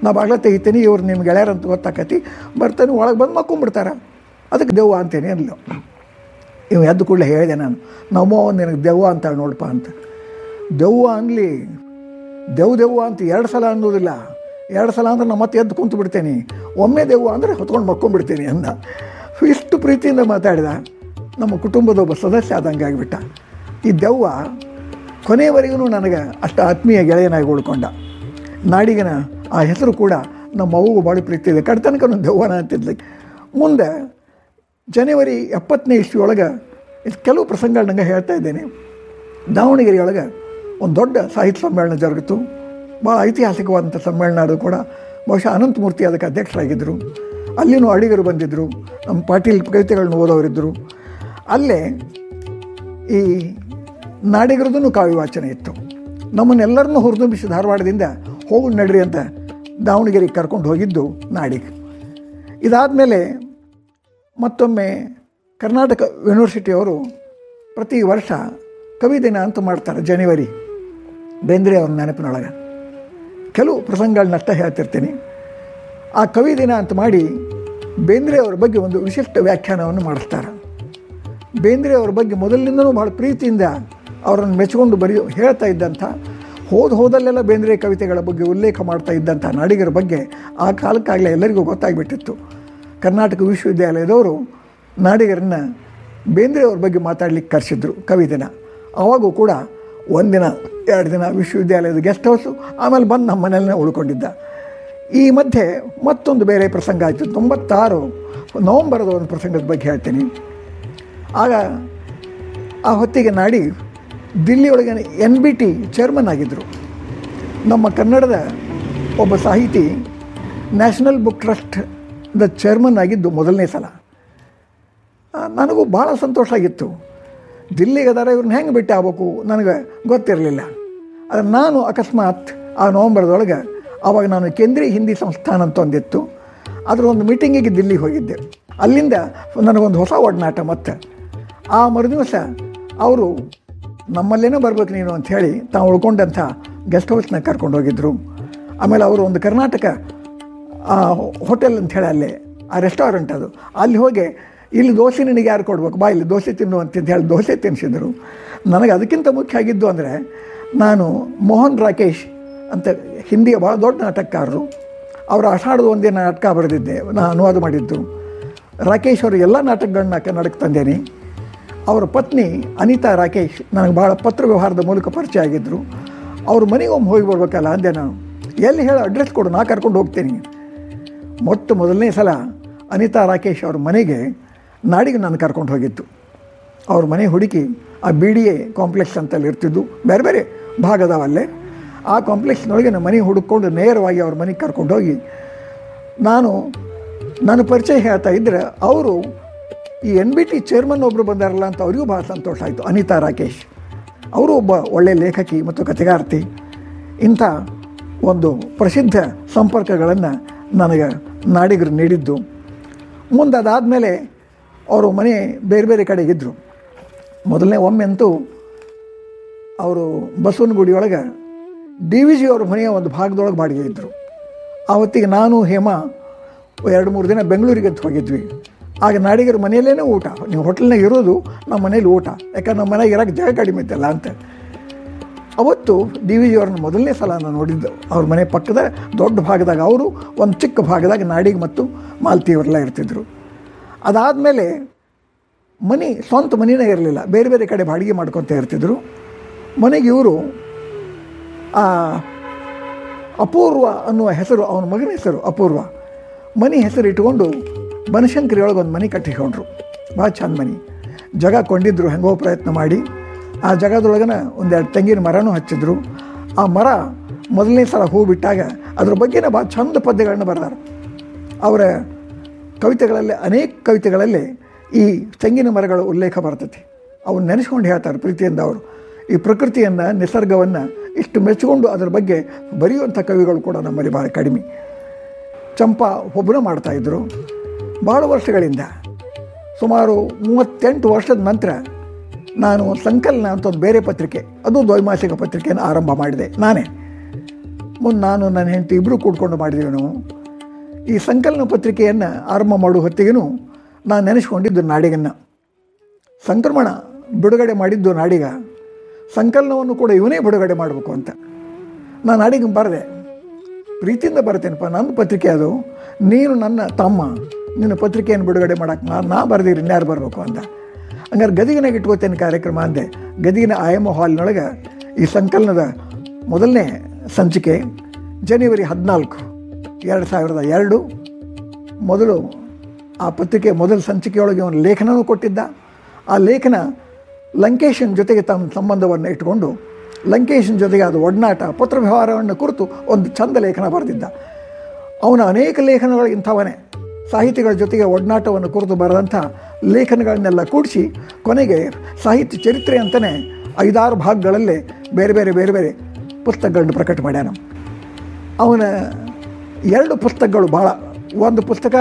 ನಾ ಬಾಗ್ಲ ತೆಗಿತೀನಿ, ಇವ್ರು ನಿಮ್ಮ ಗೆಳೆಯರಂತ ಗೊತ್ತಾಕತಿ, ಬರ್ತಾನೆ ಒಳಗೆ ಬಂದು ಮಕ್ಕೊಂಬಿಡ್ತಾರೆ. ಅದಕ್ಕೆ ದೆವ್ವ ಅಂತೇನೆ ಅಲ್ಲ. ಇವು ಎದ್ದು ಕೂಡಲೇ ಹೇಳಿದೆ ನಾನು, ನಮ್ಮೋ ನಿನಗೆ ದೆವ್ವ ಅಂತ ನೋಡಪ್ಪ ಅಂತ. ದೆವ್ವ ಅನ್ನಲಿ, ದೆವ್ ದೆವ್ವ ಅಂತ ಎರಡು ಸಲ ಅನ್ನೋದಿಲ್ಲ. ಎರಡು ಸಲ ಅಂದ್ರೆ ನಾನು ಮತ್ತೆ ಎದ್ದು ಕುಂತು ಬಿಡ್ತೇನೆ, ಒಮ್ಮೆ ದೆವ್ವ ಅಂದರೆ ಹೊತ್ಕೊಂಡು ಮಕ್ಕೊಂಡ್ಬಿಡ್ತೀನಿ ಅಂದ. ಇಷ್ಟು ಪ್ರೀತಿಯಿಂದ ಮಾತಾಡಿದ. ನಮ್ಮ ಕುಟುಂಬದ ಒಬ್ಬ ಸದಸ್ಯ ಆದಂಗೆ ಆಗಿಬಿಟ್ಟ. ಈ ದೆವ್ವ ಕೊನೆಯವರೆಗೂ ನನಗೆ ಅಷ್ಟು ಆತ್ಮೀಯ ಗೆಳೆಯನಾಗಿ ಉಳ್ಕೊಂಡ. ನಾಡಿಗನ ಆ ಹೆಸರು ಕೂಡ ನಮ್ಮ ಅವ್ವಗೂ ಭಾಳ ಪ್ರೀತಿ ಇದೆ. ಕಡ್ತನಕ ದೆವ್ವನ ಅಂತಿದ್ಲಿ. ಮುಂದೆ ಜನವರಿ ಎಪ್ಪತ್ತನೇ ಇಸ್ವಿಯೊಳಗೆ ಕೆಲವು ಪ್ರಸಂಗಗಳು ನನಗೆ ಹೇಳ್ತಾ ಇದ್ದೇನೆ. ದಾವಣಗೆರೆಯೊಳಗೆ ಒಂದು ದೊಡ್ಡ ಸಾಹಿತ್ಯ ಸಮ್ಮೇಳನ ಜರುಗಿತು. ಭಾಳ ಐತಿಹಾಸಿಕವಾದಂಥ ಸಮ್ಮೇಳನ. ಅದು ಕೂಡ ಬಹುಶಃ ಅನಂತಮೂರ್ತಿ ಅದಕ್ಕೆ ಅಧ್ಯಕ್ಷರಾಗಿದ್ದರು. ಅಲ್ಲಿನೂ ಅಡಿಗರು ಬಂದಿದ್ದರು, ನಮ್ಮ ಪಾಟೀಲ್ ಕವಿತೆಗಳನ್ನ ಓದೋರಿದ್ದರು. ಅಲ್ಲೇ ಈ ನಾಡಿಗರದೂ ಕಾವ್ಯ ವಾಚನ ಇತ್ತು. ನಮ್ಮನ್ನೆಲ್ಲರನ್ನೂ ಹುರಿದುಂಬಿಸಿ ಧಾರವಾಡದಿಂದ ಹೋಗು ನಡ್ರಿ ಅಂತ ದಾವಣಗೆರೆಗೆ ಕರ್ಕೊಂಡು ಹೋಗಿದ್ದು ನಾಡಿಗೆ. ಇದಾದಮೇಲೆ ಮತ್ತೊಮ್ಮೆ ಕರ್ನಾಟಕ ಯೂನಿವರ್ಸಿಟಿಯವರು ಪ್ರತಿ ವರ್ಷ ಕವಿ ದಿನ ಅಂತ ಮಾಡ್ತಾರೆ ಜನವರಿ, ಬೇಂದ್ರೆ ಅವ್ರ ನೆನಪಿನೊಳಗೆ. ಕೆಲವು ಪ್ರಸಂಗಗಳನ್ನಷ್ಟ ಹೇಳ್ತಿರ್ತೀನಿ. ಆ ಕವಿ ದಿನ ಅಂತ ಮಾಡಿ ಬೇಂದ್ರೆ ಅವ್ರ ಬಗ್ಗೆ ಒಂದು ವಿಶಿಷ್ಟ ವ್ಯಾಖ್ಯಾನವನ್ನು ಮಾಡಿಸ್ತಾರೆ. ಬೇಂದ್ರೆ ಅವ್ರ ಬಗ್ಗೆ ಮೊದಲಿನಿಂದಲೂ ಭಾಳ ಪ್ರೀತಿಯಿಂದ ಅವರನ್ನು ಮೆಚ್ಚಿಕೊಂಡು ಬರೆಯೋ ಹೇಳ್ತಾ ಇದ್ದಂಥ, ಹೋದ ಹೋದಲ್ಲೆಲ್ಲ ಬೇಂದ್ರೆ ಕವಿತೆಗಳ ಬಗ್ಗೆ ಉಲ್ಲೇಖ ಮಾಡ್ತಾ ಇದ್ದಂಥ ನಾಡಿಗರ ಬಗ್ಗೆ ಆ ಕಾಲಕ್ಕಾಗಲೇ ಎಲ್ಲರಿಗೂ ಗೊತ್ತಾಗಿಬಿಟ್ಟಿತ್ತು. ಕರ್ನಾಟಕ ವಿಶ್ವವಿದ್ಯಾಲಯದವರು ನಾಡಿಗರನ್ನು ಬೇಂದ್ರೆ ಅವ್ರ ಬಗ್ಗೆ ಮಾತಾಡಲಿಕ್ಕೆ ಕರೆಸಿದ್ರು ಕವಿ ದಿನ. ಆವಾಗೂ ಕೂಡ ಒಂದಿನ ಎರಡು ದಿನ ವಿಶ್ವವಿದ್ಯಾಲಯದ ಗೆಸ್ಟ್ ಹೌಸು, ಆಮೇಲೆ ಬಂದು ನಮ್ಮ ಮನೆಯಲ್ಲೇ ಉಳ್ಕೊಂಡಿದ್ದ. ಈ ಮಧ್ಯೆ ಮತ್ತೊಂದು ಬೇರೆ ಪ್ರಸಂಗ ಆಯಿತು. ತೊಂಬತ್ತಾರು ನವಂಬರದ ಒಂದು ಪ್ರಸಂಗದ ಬಗ್ಗೆ ಹೇಳ್ತೀನಿ. ಆಗ ಆ ಹೊತ್ತಿಗೆ ನಾಡಿ ದಿಲ್ಲಿಯೊಳಗೆ ಎನ್ ಬಿ ಟಿ ಚೇರ್ಮನ್ ಆಗಿದ್ದರು. ನಮ್ಮ ಕನ್ನಡದ ಒಬ್ಬ ಸಾಹಿತಿ ನ್ಯಾಷನಲ್ ಬುಕ್ ಟ್ರಸ್ಟ್ದ ಚೇರ್ಮನ್ ಆಗಿದ್ದು ಮೊದಲನೇ ಸಲ. ನನಗೂ ಭಾಳ ಸಂತೋಷ ಆಗಿತ್ತು. ದಿಲ್ಲಿಗೆ ಅದಾರ, ಇವ್ರನ್ನ ಹೆಂಗೆ ಭೇಟಿ ಆಗ್ಬೇಕು ನನಗೆ ಗೊತ್ತಿರಲಿಲ್ಲ. ಆದರೆ ನಾನು ಅಕಸ್ಮಾತ್ ಆ ನವಂಬರ್ದೊಳಗೆ ಆವಾಗ ನಾನು ಕೇಂದ್ರೀಯ ಹಿಂದಿ ಸಂಸ್ಥಾನ ಅಂತ ಒಂದಿತ್ತು, ಅದರ ಒಂದು ಮೀಟಿಂಗಿಗೆ ದಿಲ್ಲಿಗೆ ಹೋಗಿದ್ದೆ. ಅಲ್ಲಿಂದ ನನಗೊಂದು ಹೊಸ ಒಡನಾಟ. ಮತ್ತು ಆ ಮರುದಿವಸ ಅವರು ನಮ್ಮಲ್ಲೇನೋ ಬರ್ಬೇಕು ನೀನು ಅಂಥೇಳಿ ತಾವು ಉಳ್ಕೊಂಡಂಥ ಗೆಸ್ಟ್ ಹೌಸ್ನ ಕರ್ಕೊಂಡು ಹೋಗಿದ್ದರು. ಆಮೇಲೆ ಅವರು ಒಂದು ಕರ್ನಾಟಕ ಹೋಟೆಲ್ ಅಂಥೇಳಿ ಅಲ್ಲೇ ಆ ರೆಸ್ಟೋರೆಂಟ್ ಅದು, ಅಲ್ಲಿ ಹೋಗಿ ಇಲ್ಲಿ ದೋಸೆ ನಿನಗೆ ಯಾರು ಕೊಡ್ಬೇಕು, ಬಾ ಇಲ್ಲಿ ದೋಸೆ ತಿನ್ನು ಅಂತ ಹೇಳಿ ದೋಸೆ ತಿನ್ನಿಸಿದರು. ನನಗೆ ಅದಕ್ಕಿಂತ ಮುಖ್ಯ ಆಗಿದ್ದು ಅಂದರೆ, ನಾನು ಮೋಹನ್ ರಾಕೇಶ್ ಅಂತ ಹಿಂದಿಯ ಭಾಳ ದೊಡ್ಡ ನಾಟಕಕಾರರು, ಅವರ ಆಷಾಢದ ಒಂದೇ ನಾಟಕ ಬರೆದಿದ್ದೆ, ನಾನು ಅನುವಾದ ಮಾಡಿದ್ದು. ರಾಕೇಶ್ ಅವರು ಎಲ್ಲ ನಾಟಕಗಳನ್ನ ಕನ್ನಡಕ್ಕೆ ತಂದೇನೆ. ಅವರ ಪತ್ನಿ ಅನಿತಾ ರಾಕೇಶ್ ನನಗೆ ಭಾಳ ಪತ್ರ ವ್ಯವಹಾರದ ಮೂಲಕ ಪರಿಚಯ ಆಗಿದ್ದರು. ಅವ್ರ ಮನೆಗೆ ಒಮ್ಮೆ ಹೋಗಿ ಬರ್ಬೇಕಲ್ಲ ಅಂದೆ ನಾನು. ಎಲ್ಲಿ ಹೇಳಿ ಅಡ್ರೆಸ್ ಕೊಡು, ನಾ ಕರ್ಕೊಂಡು ಹೋಗ್ತೀನಿ. ಮೊಟ್ಟ ಮೊದಲನೇ ಸಲ ಅನಿತಾ ರಾಕೇಶ್ ಅವ್ರ ಮನೆಗೆ ನಾಡಿಗೆ ನಾನು ಕರ್ಕೊಂಡು ಹೋಗಿತ್ತು. ಅವ್ರ ಮನೆ ಹುಡುಕಿ ಆ ಬಿ ಡಿ ಎ ಕಾಂಪ್ಲೆಕ್ಸ್ ಅಂತಲ್ಲಿ ಇರ್ತಿದ್ದು, ಬೇರೆ ಬೇರೆ ಭಾಗದವಲ್ಲೇ. ಆ ಕಾಂಪ್ಲೆಕ್ಸ್ನೊಳಗೆ ನಮ್ಮ ಮನೆ ಹುಡುಕೊಂಡು ನೇರವಾಗಿ ಅವ್ರ ಮನೆಗೆ ಕರ್ಕೊಂಡು ಹೋಗಿ ನಾನು ನನ್ನ ಪರಿಚಯ ಹೇಳ್ತಾ ಇದ್ದರೆ, ಅವರು ಈ ಎನ್ ಬಿ ಟಿ ಚೇರ್ಮನ್ ಒಬ್ಬರು ಬಂದಾರಲ್ಲ ಅಂತ ಅವರಿಗೂ ಭಾಳ ಸಂತೋಷ ಆಯಿತು. ಅನಿತಾ ರಾಕೇಶ್ ಅವರು ಒಬ್ಬ ಒಳ್ಳೆಯ ಲೇಖಕಿ ಮತ್ತು ಕಥೆಗಾರ್ತಿ. ಇಂಥ ಒಂದು ಪ್ರಸಿದ್ಧ ಸಂಪರ್ಕಗಳನ್ನು ನನಗೆ ನಾಡಿಗರು ನೀಡಿದ್ದು. ಮುಂದೆ ಅದಾದಮೇಲೆ ಅವರು ಮನೆ ಬೇರೆ ಬೇರೆ ಕಡೆಗಿದ್ದರು. ಮೊದಲನೇ ಒಮ್ಮೆ ಅಂತೂ ಅವರು ಬಸವನಗುಡಿಯೊಳಗೆ ಡಿ ವಿ ಜಿ ಅವ್ರ ಮನೆಯ ಒಂದು ಭಾಗದೊಳಗೆ ಬಾಡಿಗೆ ಇದ್ದರು. ಆ ಹೊತ್ತಿಗೆ ನಾನು ಹೇಮಾ ಎರಡು ಮೂರು ದಿನ ಬೆಂಗಳೂರಿಗೆ ಅಂತ ಹೋಗಿದ್ವಿ. ಆಗ ನಾಡಿಗರ ಮನೆಯಲ್ಲೇ ಊಟ, ನೀವು ಹೋಟೆಲ್ನಾಗ ಇರೋದು, ನಮ್ಮ ಮನೇಲಿ ಊಟ, ಯಾಕಂದ್ರೆ ನಮ್ಮ ಮನೆಗೆ ಇರೋಕ್ಕೆ ಜಾಗ ಕಡಿಮೆ ಇತ್ತಲ್ಲ ಅಂತ. ಅವತ್ತು ಡಿ ವಿ ಜಿ ಅವ್ರನ್ನ ಮೊದಲನೇ ಸಲ ನಾನು ನೋಡಿದ್ದು. ಅವ್ರ ಮನೆ ಪಕ್ಕದ ದೊಡ್ಡ ಭಾಗದಾಗ ಅವರು, ಒಂದು ಚಿಕ್ಕ ಭಾಗದಾಗ ನಾಡಿಗೆ ಮತ್ತು ಮಾಲ್ತಿ ಅವರೆಲ್ಲ ಇರ್ತಿದ್ರು. ಅದಾದಮೇಲೆ ಮನೆ ಸ್ವಂತ ಮನೆಯೇ ಇರಲಿಲ್ಲ, ಬೇರೆ ಬೇರೆ ಕಡೆ ಬಾಡಿಗೆ ಮಾಡ್ಕೊತ ಇರ್ತಿದ್ರು. ಮನೆಗೆ ಇವರು ಆ ಅಪೂರ್ವ ಅನ್ನುವ ಹೆಸರು, ಅವನ ಮಗನ ಹೆಸರು ಅಪೂರ್ವ, ಮನೆ ಹೆಸರು ಇಟ್ಕೊಂಡು ಬನಶಂಕರಿಯೊಳಗೆ ಒಂದು ಮನೆ ಕಟ್ಟಿಕೊಂಡ್ರು. ಭಾಳ ಚಂದ ಮನೆ, ಜಾಗ ಕೊಂಡಿದ್ರು ಹೆಂಗೋ ಪ್ರಯತ್ನ ಮಾಡಿ. ಆ ಜಾಗದೊಳಗನ ಒಂದೆರಡು ತೆಂಗಿನ ಮರನೂ ಹಚ್ಚಿದ್ರು. ಆ ಮರ ಮೊದಲನೇ ಸಲ ಹೂ ಬಿಟ್ಟಾಗ ಅದ್ರ ಬಗ್ಗೆನೇ ಭಾಳ ಚಂದ ಪದ್ಯಗಳನ್ನ ಬರೆದಾರೆ. ಅವರ ಕವಿತೆಗಳಲ್ಲಿ, ಅನೇಕ ಕವಿತೆಗಳಲ್ಲಿ ಈ ತೆಂಗಿನ ಮರಗಳ ಉಲ್ಲೇಖ ಬರ್ತೈತಿ. ಅವನ್ನ ನೆನೆಸ್ಕೊಂಡು ಹೇಳ್ತಾರೆ ಪ್ರೀತಿಯಿಂದ. ಅವರು ಈ ಪ್ರಕೃತಿಯನ್ನು, ನಿಸರ್ಗವನ್ನು ಇಷ್ಟು ಮೆಚ್ಚಿಕೊಂಡು ಅದರ ಬಗ್ಗೆ ಬರೆಯುವಂಥ ಕವಿಗಳು ಕೂಡ ನಮ್ಮಲ್ಲಿ ಭಾಳ ಕಡಿಮೆ. ಚಂಪಾ ಒಬ್ಬನ ಮಾಡ್ತಾಯಿದ್ರು ಭಾಳ ವರ್ಷಗಳಿಂದ. ಸುಮಾರು ಮೂವತ್ತೆಂಟು ವರ್ಷದ ನಂತರ ನಾನು ಸಂಕಲನ ಅಂತ ಒಂದು ಬೇರೆ ಪತ್ರಿಕೆ, ಅದು ದ್ವೈಮಾಸಿಕ ಪತ್ರಿಕೆಯನ್ನು ಆರಂಭ ಮಾಡಿದೆ ನಾನೇ. ಮುಂದೆ ನಾನು ನನ್ನ ಹೆಂಡತಿ ಇಬ್ಬರು ಕೂಡ್ಕೊಂಡು ಮಾಡಿದೆವು ನಾವು. ಈ ಸಂಕಲನ ಪತ್ರಿಕೆಯನ್ನು ಆರಂಭ ಮಾಡುವ ಹೊತ್ತಿಗೂ ನಾನು ನೆನೆಸ್ಕೊಂಡಿದ್ದು ನಾಡಿಗನ್ನು. ಸಂಕ್ರಮಣ ಬಿಡುಗಡೆ ಮಾಡಿದ್ದು ನಾಡಿಗ, ಸಂಕಲನವನ್ನು ಕೂಡ ಇವನೇ ಬಿಡುಗಡೆ ಮಾಡಬೇಕು ಅಂತ ನಾನು ನಾಡಿಗೆ ಬರೆದೆ. ಪ್ರೀತಿಯಿಂದ ಬರ್ತೇನಪ್ಪ, ನನ್ನ ಪತ್ರಿಕೆ ಅದು, ನೀನು ನನ್ನ ತಮ್ಮ, ನಿನ್ನ ಪತ್ರಿಕೆಯನ್ನು ಬಿಡುಗಡೆ ಮಾಡೋಕ್ಕೆ ನಾನು ನಾ ಬರೆದಿರಿ ಇನ್ಯಾರು ಬರಬೇಕು ಅಂತ. ಹಂಗಾರೆ ಗದಿಗಿನಾಗ ಇಟ್ಕೋತೇನೆ ಕಾರ್ಯಕ್ರಮ ಅಂದೆ. ಗದಿಗಿನ ಐ ಎಮ್ ಹಾಲ್ನೊಳಗೆ ಈ ಸಂಕಲನದ ಮೊದಲನೇ ಸಂಚಿಕೆ ಜನವರಿ ಹದಿನಾಲ್ಕು ಎರಡು ಸಾವಿರದ ಎರಡು ಮೊದಲು ಆ ಪತ್ರಿಕೆ ಮೊದಲ ಸಂಚಿಕೆಯೊಳಗೆ ಅವನು ಲೇಖನವೂ ಕೊಟ್ಟಿದ್ದ. ಆ ಲೇಖನ ಲಂಕೇಶನ ಜೊತೆಗೆ ತಮ್ಮ ಸಂಬಂಧವನ್ನು ಇಟ್ಟುಕೊಂಡು ಲಂಕೇಶನ ಜೊತೆಗೆ ಅದು ಒಡನಾಟ ಪತ್ರ ವ್ಯವಹಾರವನ್ನು ಕುರಿತು ಒಂದು ಚಂದ ಲೇಖನ ಬರೆದಿದ್ದ. ಅವನ ಅನೇಕ ಲೇಖನಗಳು ಇಂಥವನೇ, ಸಾಹಿತಿಗಳ ಜೊತೆಗೆ ಒಡನಾಟವನ್ನು ಕುರಿತು ಬರೆದಂಥ ಲೇಖನಗಳನ್ನೆಲ್ಲ ಕೂಡಿಸಿ ಕೊನೆಗೆ ಸಾಹಿತ್ಯ ಚರಿತ್ರೆ ಅಂತಲೇ ಐದಾರು ಭಾಗಗಳಲ್ಲೇ ಬೇರೆ ಬೇರೆ ಬೇರೆ ಬೇರೆ ಪುಸ್ತಕಗಳನ್ನು ಪ್ರಕಟ ಮಾಡ್ಯಾನ. ಅವನ ಎರಡು ಪುಸ್ತಕಗಳು ಭಾಳ, ಒಂದು ಪುಸ್ತಕ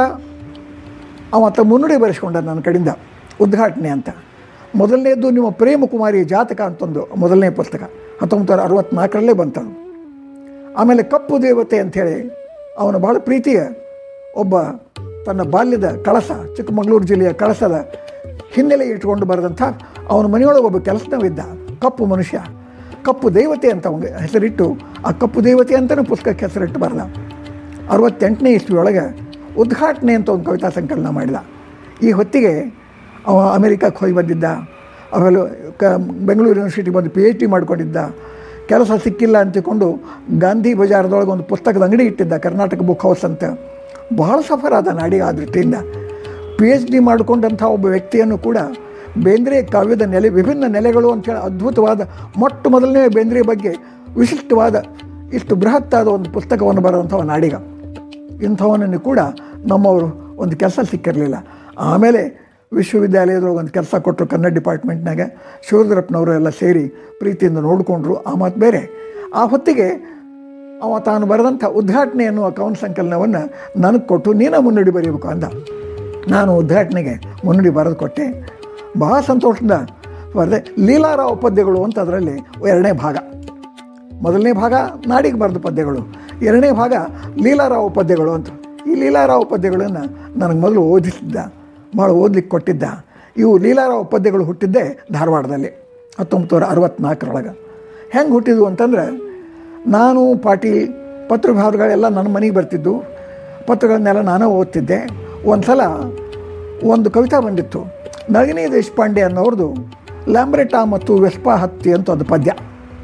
ಅವತ್ತ ಮುನ್ನುಡಿ ಬರೆಸ್ಕೊಂಡ ನನ್ನ ಕಡೆಯಿಂದ, ಉದ್ಘಾಟನೆ ಅಂತ. ಮೊದಲನೇದು ನಿಮ್ಮ ಪ್ರೇಮಕುಮಾರಿ ಜಾತಕ ಅಂತಂದು ಮೊದಲನೇ ಪುಸ್ತಕ ಹತ್ತೊಂಬತ್ತು ನೂರ ಅರವತ್ತ್ನಾಲ್ಕರಲ್ಲೇ ಬಂತದು. ಆಮೇಲೆ ಕಪ್ಪು ದೇವತೆ ಅಂಥೇಳಿ ಅವನ ಭಾಳ ಪ್ರೀತಿಯ ಒಬ್ಬ ತನ್ನ ಬಾಲ್ಯದ ಕಳಸ, ಚಿಕ್ಕಮಗಳೂರು ಜಿಲ್ಲೆಯ ಕಳಸದ ಹಿನ್ನೆಲೆ ಇಟ್ಕೊಂಡು ಬರೆದಂಥ ಅವನ ಮನೆಯೊಳಗೆ ಒಬ್ಬ ಕೆಲಸನವಿದ್ದ, ಕಪ್ಪು ಮನುಷ್ಯ, ಕಪ್ಪು ದೇವತೆ ಅಂತ ಅವನಿಗೆ ಹೆಸರಿಟ್ಟು ಆ ಕಪ್ಪು ದೇವತೆ ಅಂತಲೇ ಪುಸ್ತಕಕ್ಕೆ ಹೆಸರಿಟ್ಟು ಬರೆದ. ಅರವತ್ತೆಂಟನೇ ಇಸ್ವಿಯೊಳಗೆ ಉದ್ಘಾಟನೆ ಅಂತ ಒಂದು ಕವಿತಾ ಸಂಕಲನ ಮಾಡಿದ. ಈ ಹೊತ್ತಿಗೆ ಅವ ಅಮೇರಿಕಕ್ಕೆ ಹೋಗಿ ಬಂದಿದ್ದ. ಆಮೇಲೆ ಕ ಬೆಂಗಳೂರು ಯೂನಿವರ್ಸಿಟಿ ಬಂದು ಪಿ ಎಚ್ ಡಿ ಮಾಡ್ಕೊಂಡಿದ್ದ. ಕೆಲಸ ಸಿಕ್ಕಿಲ್ಲ ಅಂತಿಕೊಂಡು ಗಾಂಧಿ ಬಜಾರದೊಳಗೆ ಒಂದು ಪುಸ್ತಕದ ಅಂಗಡಿ ಇಟ್ಟಿದ್ದ, ಕರ್ನಾಟಕ ಬುಕ್ ಹೌಸ್ ಅಂತ. ಬಹಳ ಸಫರ್ ಆದ ನಾಡಿಗೆ ಆ ದೃಷ್ಟಿಯಿಂದ. ಪಿ ಎಚ್ ಡಿ ಮಾಡಿಕೊಂಡಂಥ ಒಬ್ಬ ವ್ಯಕ್ತಿಯನ್ನು ಕೂಡ ಬೇಂದ್ರೆ ಕಾವ್ಯದ ನೆಲೆ, ವಿಭಿನ್ನ ನೆಲೆಗಳು ಅಂಥೇಳಿ ಅದ್ಭುತವಾದ ಮೊಟ್ಟ ಮೊದಲನೇ ಬೇಂದ್ರೆ ಬಗ್ಗೆ ವಿಶಿಷ್ಟವಾದ ಇಷ್ಟು ಬೃಹತ್ತಾದ ಒಂದು ಪುಸ್ತಕವನ್ನು ಬರೆದಂಥವ ನಾಡಿಗ. ಇಂಥವನನ್ನು ಕೂಡ ನಮ್ಮವರು ಒಂದು ಕೆಲಸ ಸಿಕ್ಕಿರಲಿಲ್ಲ. ಆಮೇಲೆ ವಿಶ್ವವಿದ್ಯಾಲಯದೊಳಗೆ ಒಂದು ಕೆಲಸ ಕೊಟ್ಟರು ಕನ್ನಡ ಡಿಪಾರ್ಟ್ಮೆಂಟ್ನಾಗ. ಶಿವರುದ್ರಪ್ಪನವರು ಎಲ್ಲ ಸೇರಿ ಪ್ರೀತಿಯಿಂದ ನೋಡಿಕೊಂಡ್ರು. ಆ ಮಾತು ಬೇರೆ. ಆ ಹೊತ್ತಿಗೆ ಅವ ತಾನು ಬರೆದಂಥ ಉದ್ಘಾಟನೆ ಅನ್ನುವ ಕವನ ಸಂಕಲನವನ್ನು ನನಗೆ ಕೊಟ್ಟು ನೀನು ಮುನ್ನುಡಿ ಬರೀಬೇಕು ಅಂದ. ನಾನು ಉದ್ಘಾಟನೆಗೆ ಮುನ್ನುಡಿ ಬರೆದು ಕೊಟ್ಟೆ. ಬಹಳ ಸಂತೋಷದಿಂದ ಬರೆದೆ. ಲೀಲಾರಾವ್ ಪದ್ಯಗಳು ಅಂತ ಅದರಲ್ಲಿ ಎರಡನೇ ಭಾಗ. ಮೊದಲನೇ ಭಾಗ ನಾಡಿಗೆ ಬರೆದ ಪದ್ಯಗಳು, ಎರಡನೇ ಭಾಗ ಲೀಲಾರಾವ್ ಪದ್ಯಗಳು ಅಂತ. ಈ ಲೀಲಾರಾವ್ ಪದ್ಯಗಳನ್ನು ನನಗೆ ಮೊದಲು ಓದಿಸಿದ್ದ, ಭಾಳ ಓದ್ಲಿಕ್ಕೆ ಕೊಟ್ಟಿದ್ದ. ಇವು ಲೀಲಾರಾವ್ ಪದ್ಯಗಳು ಹುಟ್ಟಿದ್ದೇ ಧಾರವಾಡದಲ್ಲಿ ಹತ್ತೊಂಬತ್ತು ನೂರ ಅರವತ್ತ್ನಾಲ್ಕರೊಳಗೆ. ಹೆಂಗೆ ಹುಟ್ಟಿದ್ವು ಅಂತಂದ್ರೆ, ನಾನು ಪಾಟೀಲ್ ಪತ್ರವ್ಯವಹಾರಗಳೆಲ್ಲ ನನ್ನ ಮನೆಗೆ ಬರ್ತಿದ್ದು, ಪತ್ರಗಳನ್ನೆಲ್ಲ ನಾನೇ ಓದ್ತಿದ್ದೆ. ಒಂದು ಸಲ ಒಂದು ಕವಿತಾ ಬಂದಿತ್ತು, ನಳಿನಿ ದೇಶಪಾಂಡೆ ಅನ್ನೋರ್ದು ಲ್ಯಾಂಬ್ರೆಟಾ ಮತ್ತು ವೆಸ್ಪಾ ಹತ್ತಿ ಅಂತ ಒಂದು ಪದ್ಯ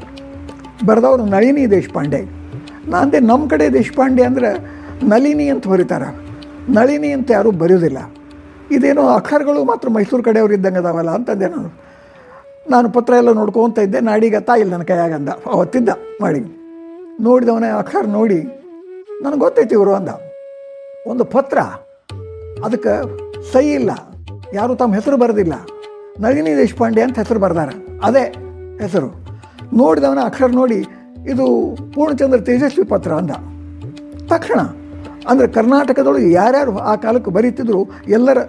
ಬರೆದವರು ನಳಿನಿ ದೇಶಪಾಂಡೆ. ನಾನಂದೆ ನಮ್ಮ ಕಡೆ ದೇಶಪಾಂಡೆ ಅಂದರೆ ನಳಿನಿ ಅಂತ ಬರೀತಾರೆ, ನಳಿನಿ ಅಂತ ಯಾರೂ ಬರೆಯೋದಿಲ್ಲ. ಇದೇನೋ ಅಕ್ಷರಗಳು ಮಾತ್ರ ಮೈಸೂರು ಕಡೆಯವ್ರು ಇದ್ದಂಗೆ ಅದಾವಲ್ಲ ಅಂತಂದೆ ನಾನು. ನಾನು ಪತ್ರ ಎಲ್ಲ ನೋಡ್ಕೊತ ಇದ್ದೆ. ನಾಡಿಗೆ ತಾಯಿಲ್ಲ ನನ್ನ ಕೈಯಾಗಂದ, ಅವತ್ತಿದ್ದ ಮಾಡಿ ನೋಡಿದವನೇ ಅಕ್ಷರ ನೋಡಿ ನನಗೆ ಗೊತ್ತೈತಿ ಇವರು ಅಂದ. ಒಂದು ಪತ್ರ, ಅದಕ್ಕೆ ಸಹಿ ಇಲ್ಲ, ಯಾರು ತಮ್ಮ ಹೆಸರು ಬರೆದಿಲ್ಲ, ನಳಿನಿ ದೇಶಪಾಂಡೆ ಅಂತ ಹೆಸರು ಬರ್ದಾರ, ಅದೇ ಹೆಸರು. ನೋಡಿದವನ ಅಕ್ಷರ ನೋಡಿ ಇದು ಪೂರ್ಣಚಂದ್ರ ತೇಜಸ್ವಿ ಪತ್ರ ಅಂದ. ತಕ್ಷಣ ಅಂದರೆ ಕರ್ನಾಟಕದೊಳಗೆ ಯಾರ್ಯಾರು ಆ ಕಾಲಕ್ಕೆ ಬರೀತಿದ್ರು ಎಲ್ಲರ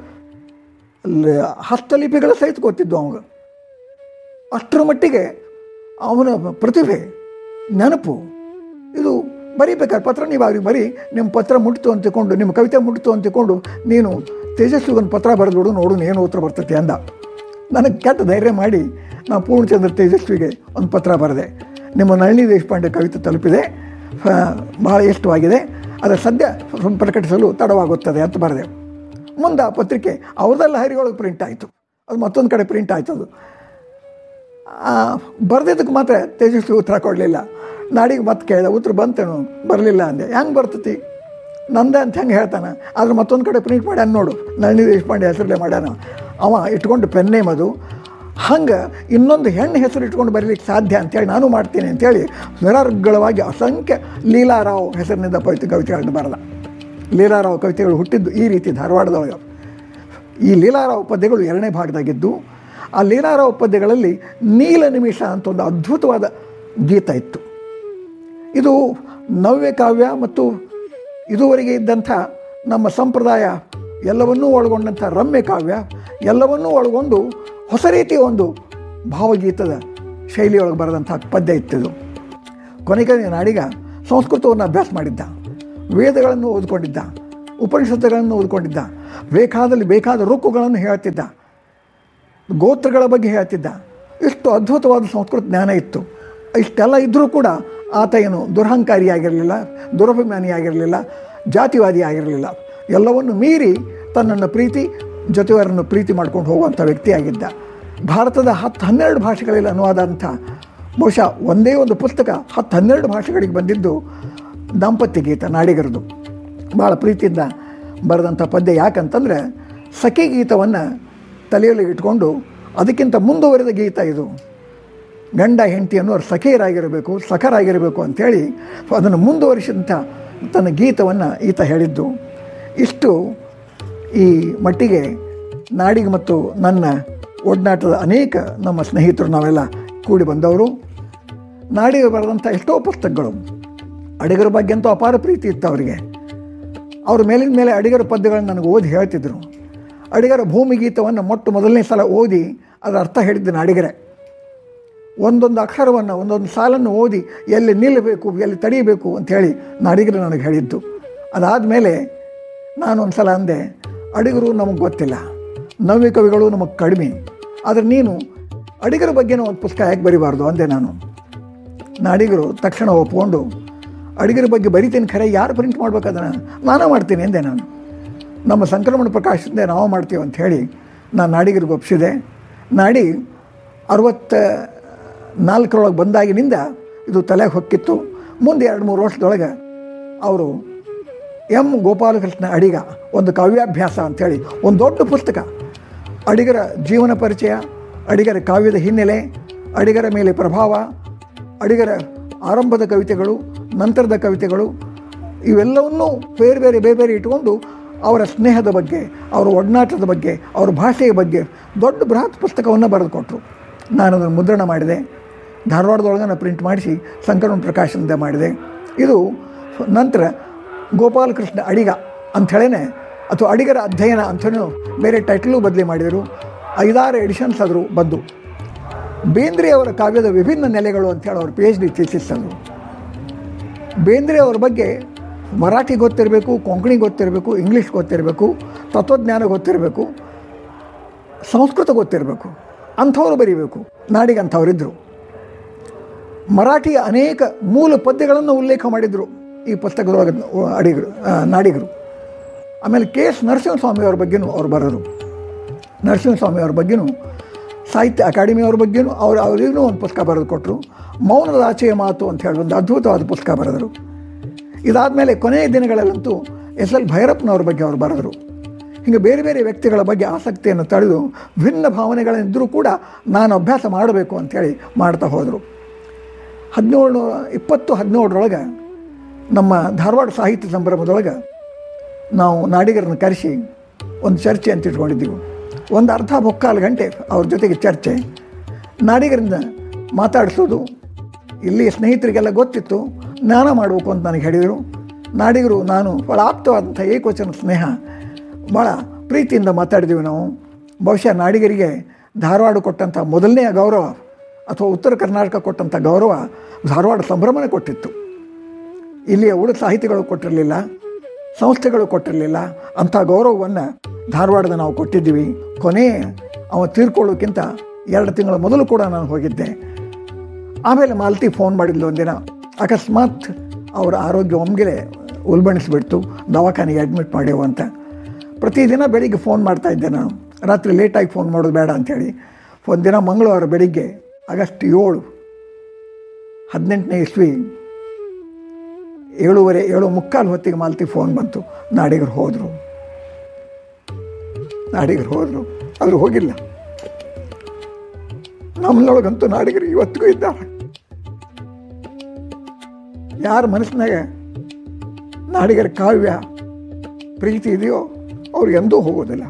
ಹಸ್ತಲಿಪಿಗಳ ಸಹಿತ ಗೊತ್ತಿದ್ದು ಅವಾಗ. ಅಷ್ಟರ ಮಟ್ಟಿಗೆ ಅವನ ಪ್ರತಿಭೆ, ನೆನಪು, ಇದು ಬರೀಬೇಕಾದ್ರೆ ಪತ್ರ ನೀವು ಅವ್ರಿಗೆ ಬರೀ, ನಿಮ್ಮ ಪತ್ರ ಮುಟ್ತು ಅಂತಿಕೊಂಡು, ನಿಮ್ಮ ಕವಿತೆ ಮುಟ್ತು ಅಂತಿಕೊಂಡು ನೀನು ತೇಜಸ್ವಿಗೊಂದು ಪತ್ರ ಬರೆದ್ಬಿಡು, ನೋಡು ಏನು ಉತ್ತರ ಬರ್ತೈತಿ ಅಂದ. ನನಗೆ ಕೆಟ್ಟ ಧೈರ್ಯ ಮಾಡಿ ನಾನು ಪೂರ್ಣಚಂದ್ರ ತೇಜಸ್ವಿಗೆ ಒಂದು ಪತ್ರ ಬರೆದೆ. ನಿಮ್ಮ ನಳಿನಿ ದೇಶಪಾಂಡೆ ಕವಿತೆ ತಲುಪಿದೆ, ಭಾಳ ಇಷ್ಟವಾಗಿದೆ, ಅದರ ಸದ್ಯ ಪ್ರಕಟಿಸಲು ತಡವಾಗುತ್ತದೆ ಅಂತ ಬರೆದೆ. ಮುಂದೆ ಆ ಪತ್ರಿಕೆ ಅವ್ರದ್ದೆಲ್ಲ ಹರಿಗಳೊಳಗೆ ಪ್ರಿಂಟ್ ಆಯಿತು, ಅದು ಮತ್ತೊಂದು ಕಡೆ ಪ್ರಿಂಟ್ ಆಯ್ತು. ಅದು ಬರೆದಿದ್ದಕ್ಕೆ ಮಾತ್ರ ತೇಜಸ್ವಿ ಉತ್ತರ ಕೊಡಲಿಲ್ಲ. ನಾಡಿಗೆ ಮತ್ತೆ ಕೇಳಿದೆ, ಉತ್ತರ ಬಂತೇನು, ಬರಲಿಲ್ಲ ಅಂದೆ. ಹೆಂಗೆ ಬರ್ತತಿ ನಂದ ಅಂತ ಹೆಂಗೆ ಹೇಳ್ತಾನೆ, ಆದ್ರೆ ಮತ್ತೊಂದು ಕಡೆ ಪ್ರಿಂಟ್ ಮಾಡ್ಯಾನ ನೋಡು, ನಳಿನಿ ದೇಶಪಾಂಡೆ ಹೆಸರಲ್ಲೇ ಮಾಡ್ಯಾನ ಅವ, ಇಟ್ಕೊಂಡು ಪೆನ್ನೇಮ್ ಅದು. ಹಂಗೆ ಇನ್ನೊಂದು ಹೆಣ್ಣು ಹೆಸರು ಇಟ್ಕೊಂಡು ಬರೀಲಿಕ್ಕೆ ಸಾಧ್ಯ ಅಂತೇಳಿ ನಾನು ಮಾಡ್ತೀನಿ ಅಂತೇಳಿ ನಿರರ್ಗಳವಾಗಿ ಅಸಂಖ್ಯ ಲೀಲಾರಾವ್ ಹೆಸರಿನಿಂದ ಪವಿತ್ರ ಕವಿತೆಗಳನ್ನು ಬರೆದ. ಲೀಲಾರಾವ್ ಕವಿತೆಗಳು ಹುಟ್ಟಿದ್ದು ಈ ರೀತಿ ಧಾರವಾಡದೊಳಗೆ. ಈ ಲೀಲಾರಾವ್ ಪದ್ಯಗಳು ಎರಡನೇ ಭಾಗದಾಗಿದ್ದು, ಆ ಲೀಲಾರಾವ್ ಪದ್ಯಗಳಲ್ಲಿ ನೀಲ ನಿಮಿಷ ಅಂತ ಒಂದು ಅದ್ಭುತವಾದ ಗೀತ ಇತ್ತು. ಇದು ನವ್ಯ ಕಾವ್ಯ ಮತ್ತು ಇದುವರೆಗೆ ಇದ್ದಂಥ ನಮ್ಮ ಸಂಪ್ರದಾಯ ಎಲ್ಲವನ್ನೂ ಒಳಗೊಂಡಂಥ ರಮ್ಯ ಕಾವ್ಯ ಎಲ್ಲವನ್ನೂ ಒಳಗೊಂಡು ಹೊಸ ರೀತಿಯ ಒಂದು ಭಾವಗೀತದ ಶೈಲಿಯೊಳಗೆ ಬರೆದಂಥ ಪದ್ಯ ಇತ್ತಿದು. ಕೊನೆಗೆ ನಾಡಿಗ ಸಂಸ್ಕೃತವನ್ನು ಅಭ್ಯಾಸ ಮಾಡಿದ್ದ, ವೇದಗಳನ್ನು ಓದ್ಕೊಂಡಿದ್ದ, ಉಪನಿಷತ್ತುಗಳನ್ನು ಓದ್ಕೊಂಡಿದ್ದ, ಬೇಕಾದಲ್ಲಿ ಬೇಕಾದ ರುಕ್ಕುಗಳನ್ನು ಹೇಳ್ತಿದ್ದ, ಗೋತ್ರಗಳ ಬಗ್ಗೆ ಹೇಳ್ತಿದ್ದ. ಇಷ್ಟು ಅದ್ಭುತವಾದ ಸಂಸ್ಕೃತ ಜ್ಞಾನ ಇತ್ತು. ಇಷ್ಟೆಲ್ಲ ಇದ್ದರೂ ಕೂಡ ಆತ ಏನು ದುರಹಂಕಾರಿಯಾಗಿರಲಿಲ್ಲ, ದುರಭಿಮಾನಿಯಾಗಿರಲಿಲ್ಲ, ಜಾತಿವಾದಿ ಆಗಿರಲಿಲ್ಲ. ಎಲ್ಲವನ್ನು ಮೀರಿ ತನ್ನನ್ನು ಪ್ರೀತಿ ಜೊತೆಯವರನ್ನು ಪ್ರೀತಿ ಮಾಡ್ಕೊಂಡು ಹೋಗುವಂಥ ವ್ಯಕ್ತಿಯಾಗಿದ್ದ. ಭಾರತದ ಹತ್ತು ಹನ್ನೆರಡು ಭಾಷೆಗಳಲ್ಲಿ ಅನುವಾದ ಅಂತ ಬಹುಶಃ ಒಂದೇ ಒಂದು ಪುಸ್ತಕ ಹತ್ತು ಹನ್ನೆರಡು ಭಾಷೆಗಳಿಗೆ ಬಂದಿದ್ದು ದಾಂಪತ್ಯ ಗೀತ ನಾಡಿಗರದು. ಭಾಳ ಪ್ರೀತಿಯಿಂದ ಬರೆದಂಥ ಪದ್ಯ. ಯಾಕಂತಂದರೆ ಸಖಿ ಗೀತವನ್ನು ತಲೆಯಲ್ಲಿ ಇಟ್ಕೊಂಡು ಅದಕ್ಕಿಂತ ಮುಂದುವರೆದ ಗೀತ ಇದು. ಗಂಡ ಹೆಂಡತಿಯನ್ನು ಅವ್ರು ಸಖಿಯರಾಗಿರಬೇಕು, ಸಖರಾಗಿರಬೇಕು ಅಂಥೇಳಿ ಅದನ್ನು ಮುಂದುವರಿಸಿದಂಥ ತನ್ನ ಗೀತವನ್ನು ಈತ ಹೇಳಿದ್ದು. ಇಷ್ಟು ಈ ಮಟ್ಟಿಗೆ ನಾಡಿಗೆ ಮತ್ತು ನನ್ನ ಒಡನಾಟದ ಅನೇಕ ನಮ್ಮ ಸ್ನೇಹಿತರು ನಾವೆಲ್ಲ ಕೂಡಿ ಬಂದವರು. ನಾಡಿಗೆ ಬರೆದಂಥ ಎಷ್ಟೋ ಪುಸ್ತಕಗಳು, ಅಡಿಗರ ಬಗ್ಗೆ ಅಂತೂ ಅಪಾರ ಪ್ರೀತಿ ಇತ್ತು ಅವರಿಗೆ. ಅವ್ರ ಮೇಲಿನ ಮೇಲೆ ಅಡಿಗರ ಪದ್ಯಗಳನ್ನು ನನಗೆ ಓದಿ ಹೇಳ್ತಿದ್ರು. ಅಡಿಗರ ಭೂಮಿಗೀತವನ್ನು ಮೊಟ್ಟ ಮೊದಲನೇ ಸಲ ಓದಿ ಅದರ ಅರ್ಥ ಹೇಳಿದ್ದು ನಾಡಿಗರೇ. ಒಂದೊಂದು ಅಕ್ಷರವನ್ನು ಒಂದೊಂದು ಸಾಲನ್ನು ಓದಿ ಎಲ್ಲಿ ನಿಲ್ಲಬೇಕು ಎಲ್ಲಿ ತಡೀಬೇಕು ಅಂಥೇಳಿ ನಾಡಿಗರು ನನಗೆ ಹೇಳಿದ್ದು. ಅದಾದಮೇಲೆ ನಾನೊಂದು ಸಲ ಅಂದೆ, ಅಡಿಗರು ನಮಗೆ ಗೊತ್ತಿಲ್ಲ, ನವ್ಯ ಕವಿಗಳು ನಮಗೆ ಕಡಿಮೆ, ಆದರೆ ನೀನು ಅಡಿಗರ ಬಗ್ಗೆನೂ ಒಂದು ಪುಸ್ತಕ ಯಾಕೆ ಬರಿಬಾರ್ದು ಅಂದೆ ನಾನು. ನಾಡಿಗರು ತಕ್ಷಣ ಒಪ್ಕೊಂಡು ಅಡಿಗರ ಬಗ್ಗೆ ಬರಿತೀನಿ, ಖರೆ ಯಾರು ಪ್ರಿಂಟ್ ಮಾಡ್ಬೇಕಾದನ್ನು ನಾನೇ ಮಾಡ್ತೀನಿ ಎಂದೆ ನಾನು. ನಮ್ಮ ಸಂಕ್ರಮಣ ಪ್ರಕಾಶದಿಂದ ನಾವು ಮಾಡ್ತೀವಿ ಅಂಥೇಳಿ ನಾನು ನಾಡಿಗರಿಗೆ ಒಪ್ಪಿಸಿದೆ. ನಾಡಿ ಅರವತ್ತ ನಾಲ್ಕರೊಳಗೆ ಬಂದಾಗಿನಿಂದ ಇದು ತಲೆಗೆ ಹೊಕ್ಕಿತ್ತು. ಮುಂದೆ ಎರಡು ಮೂರು ವರ್ಷದೊಳಗೆ ಅವರು ಎಂ ಗೋಪಾಲಕೃಷ್ಣ ಅಡಿಗ ಒಂದು ಕಾವ್ಯಾಭ್ಯಾಸ ಅಂಥೇಳಿ ಒಂದು ದೊಡ್ಡ ಪುಸ್ತಕ, ಅಡಿಗರ ಜೀವನ ಪರಿಚಯ, ಅಡಿಗರ ಕಾವ್ಯದ ಹಿನ್ನೆಲೆ, ಅಡಿಗರ ಮೇಲೆ ಪ್ರಭಾವ, ಅಡಿಗರ ಆರಂಭದ ಕವಿತೆಗಳು, ನಂತರದ ಕವಿತೆಗಳು, ಇವೆಲ್ಲವನ್ನೂ ಬೇರೆ ಬೇರೆ ಬೇರೆ ಬೇರೆ ಇಟ್ಕೊಂಡು ಅವರ ಸ್ನೇಹದ ಬಗ್ಗೆ, ಅವರ ಒಡನಾಟದ ಬಗ್ಗೆ, ಅವರ ಭಾಷೆಯ ಬಗ್ಗೆ ದೊಡ್ಡ ಬೃಹತ್ ಪುಸ್ತಕವನ್ನು ಬರೆದು ಕೊಟ್ಟರು. ನಾನು ಅದನ್ನು ಮುದ್ರಣ ಮಾಡಿದೆ, ಧಾರವಾಡದೊಳಗೆ ನಾನು ಪ್ರಿಂಟ್ ಮಾಡಿಸಿ ಸಂಕ್ರಮಣ ಪ್ರಕಾಶನದ ಮಾಡಿದೆ. ಇದು ನಂತರ ಗೋಪಾಲಕೃಷ್ಣ ಅಡಿಗ ಅಂಥೇಳೇ ಅಥವಾ ಅಡಿಗರ ಅಧ್ಯಯನ ಅಂಥೇಳಿ ಬೇರೆ ಟೈಟಲು ಬದಲಿ ಮಾಡಿದರು. ಐದಾರು ಎಡಿಷನ್ಸ್ ಆದರೂ ಬಂದು. ಬೇಂದ್ರೆ ಅವರ ಕಾವ್ಯದ ವಿಭಿನ್ನ ನೆಲೆಗಳು ಅಂಥೇಳಿ ಅವ್ರ ಪಿ ಎಚ್ ಡಿ ಥೀಸಿಸ್ ಅದು. ಬೇಂದ್ರೆ ಅವ್ರ ಬಗ್ಗೆ ಮರಾಠಿ ಗೊತ್ತಿರಬೇಕು, ಕೊಂಕಣಿ ಗೊತ್ತಿರಬೇಕು, ಇಂಗ್ಲೀಷ್ ಗೊತ್ತಿರಬೇಕು, ತತ್ವಜ್ಞಾನ ಗೊತ್ತಿರಬೇಕು, ಸಂಸ್ಕೃತ ಗೊತ್ತಿರಬೇಕು, ಅಂಥವ್ರು ಬರೀಬೇಕು. ನಾಡಿಗೆ ಅಂಥವರಿದ್ದರು. ಮರಾಠಿಯ ಅನೇಕ ಮೂಲ ಪದ್ಯಗಳನ್ನು ಉಲ್ಲೇಖ ಮಾಡಿದರು ಈ ಪುಸ್ತಕದೊಳಗೆ ಅಡಿಗರು ನಾಡಿಗರು. ಆಮೇಲೆ ಕೆ ಎಸ್ ನರಸಿಂಹಸ್ವಾಮಿಯವ್ರ ಬಗ್ಗೆನೂ ಅವ್ರು ಬರೋರು. ನರಸಿಂಹಸ್ವಾಮಿಯವ್ರ ಬಗ್ಗೆನೂ ಸಾಹಿತ್ಯ ಅಕಾಡೆಮಿಯವ್ರ ಬಗ್ಗೆನೂ ಅವ್ರು ಅವರಿಗೂ ಒಂದು ಪುಸ್ತಕ ಬರೆದು ಕೊಟ್ಟರು. ಮೌನದ ಆಚೆಯ ಮಾತು ಅಂತ ಹೇಳಿ ಒಂದು ಅದ್ಭುತವಾದ ಪುಸ್ತಕ ಬರೆದರು. ಇದಾದಮೇಲೆ ಕೊನೆಯ ದಿನಗಳಲ್ಲಂತೂ ಎಸ್ ಎಲ್ ಭೈರಪ್ಪನವ್ರ ಬಗ್ಗೆ ಅವರು ಬರೆದರು. ಹೀಗೆ ಬೇರೆ ಬೇರೆ ವ್ಯಕ್ತಿಗಳ ಬಗ್ಗೆ ಆಸಕ್ತಿಯನ್ನು ತಳೆದು ಭಿನ್ನ ಭಾವನೆಗಳಿದ್ದರೂ ಕೂಡ ನಾನು ಅಭ್ಯಾಸ ಮಾಡಬೇಕು ಅಂಥೇಳಿ ಮಾಡ್ತಾ ಹೋದರು. ಹದಿನೇಳು ಇಪ್ಪತ್ತು ಹದಿನೇಳರೊಳಗೆ ನಮ್ಮ ಧಾರವಾಡ ಸಾಹಿತ್ಯ ಸಂಭ್ರಮದೊಳಗೆ ನಾವು ನಾಡಿಗರನ್ನು ಕರೆಸಿ ಒಂದು ಚರ್ಚೆ ಅಂತ ಇಟ್ಕೊಂಡಿದ್ದೀವಿ. ಒಂದು ಅರ್ಧ ಮುಕ್ಕಾಲು ಗಂಟೆ ಅವ್ರ ಜೊತೆಗೆ ಚರ್ಚೆ, ನಾಡಿಗರಿಂದ ಮಾತಾಡಿಸೋದು. ಇಲ್ಲಿ ಸ್ನೇಹಿತರಿಗೆಲ್ಲ ಗೊತ್ತಿತ್ತು, ಜ್ಞಾನ ಮಾಡಬೇಕು ಅಂತ ನನಗೆ ಹೇಳಿದರು. ನಾಡಿಗರು ನಾನು ಭಾಳ ಆಪ್ತವಾದಂಥ ಏಕವಚನ ಸ್ನೇಹ, ಭಾಳ ಪ್ರೀತಿಯಿಂದ ಮಾತಾಡಿದ್ದೀವಿ ನಾವು. ಬಹುಶಃ ನಾಡಿಗರಿಗೆ ಧಾರವಾಡ ಕೊಟ್ಟಂಥ ಮೊದಲನೆಯ ಗೌರವ ಅಥವಾ ಉತ್ತರ ಕರ್ನಾಟಕ ಕೊಟ್ಟಂಥ ಗೌರವ ಧಾರವಾಡ ಸಂಭ್ರಮನೇ ಕೊಟ್ಟಿತ್ತು. ಇಲ್ಲಿಯ ಉಳಿದ ಸಾಹಿತಿಗಳು ಕೊಟ್ಟಿರಲಿಲ್ಲ, ಸಂಸ್ಥೆಗಳು ಕೊಟ್ಟಿರಲಿಲ್ಲ. ಅಂಥ ಗೌರವವನ್ನು ಧಾರವಾಡದ ನಾವು ಕೊಟ್ಟಿದ್ದೀವಿ. ಕೊನೆ ಅವ ತೀರ್ಕೊಳ್ಳೋಕ್ಕಿಂತ ಎರಡು ತಿಂಗಳ ಮೊದಲು ಕೂಡ ನಾನು ಹೋಗಿದ್ದೆ. ಆಮೇಲೆ ಮಾಲತಿ ಫೋನ್ ಮಾಡಿದ್ಲು ಒಂದಿನ. ಅಕಸ್ಮಾತ್ ಅವರ ಆರೋಗ್ಯ ಒಮ್ಮೆಲೆ ಉಲ್ಬಣಿಸ್ಬಿಡ್ತು, ದವಾಖಾನೆಗೆ ಅಡ್ಮಿಟ್ ಮಾಡ್ಯವು ಅಂತ. ಪ್ರತಿದಿನ ಬೆಳಿಗ್ಗೆ ಫೋನ್ ಮಾಡ್ತಾಯಿದ್ದೆ ನಾನು, ರಾತ್ರಿ ಲೇಟಾಗಿ ಫೋನ್ ಮಾಡೋದು ಬೇಡ ಅಂಥೇಳಿ. ಒಂದಿನ ಮಂಗಳವಾರ ಬೆಳಿಗ್ಗೆ ಆಗಸ್ಟ್ ಏಳು ಹದಿನೆಂಟನೇ ಇಸ್ವಿ ಏಳುವರೆ ಏಳು ಮುಕ್ಕಾಲು ಹೊತ್ತಿಗೆ ಮಾಲತಿ ಫೋನ್ ಬಂತು. ನಾಡಿಗರು ಹೋದರು ನಾಡಿಗರು ಹೋದರು ಅವರು ಹೋಗಿಲ್ಲ. ನಮ್ಮನೊಳಗಂತೂ ನಾಡಿಗರು ಇವತ್ತಿಗೂ ಇದ್ದಾರೆ. ಯಾರ ಮನಸ್ಸಿನಾಗ ನಾಡಿಗರ ಕಾವ್ಯ ಪ್ರೀತಿ ಇದೆಯೋ ಅವ್ರು ಎಂದೂ ಹೋಗೋದಿಲ್ಲ.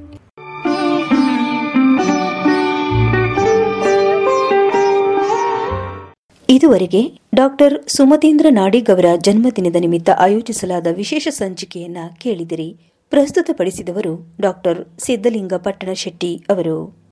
ಇದುವರೆಗೆ ಡಾಕ್ಟರ್ ಸುಮತೀಂದ್ರ ನಾಡಿಗ್ ಅವರ ಜನ್ಮದಿನದ ನಿಮಿತ್ತ ಆಯೋಜಿಸಲಾದ ವಿಶೇಷ ಸಂಚಿಕೆಯನ್ನ ಕೇಳಿದಿರಿ. ಪ್ರಸ್ತುತಪಡಿಸಿದವರು ಡಾಕ್ಟರ್ ಸಿದ್ದಲಿಂಗ ಪಟ್ಟಣ ಶೆಟ್ಟಿ ಅವರು.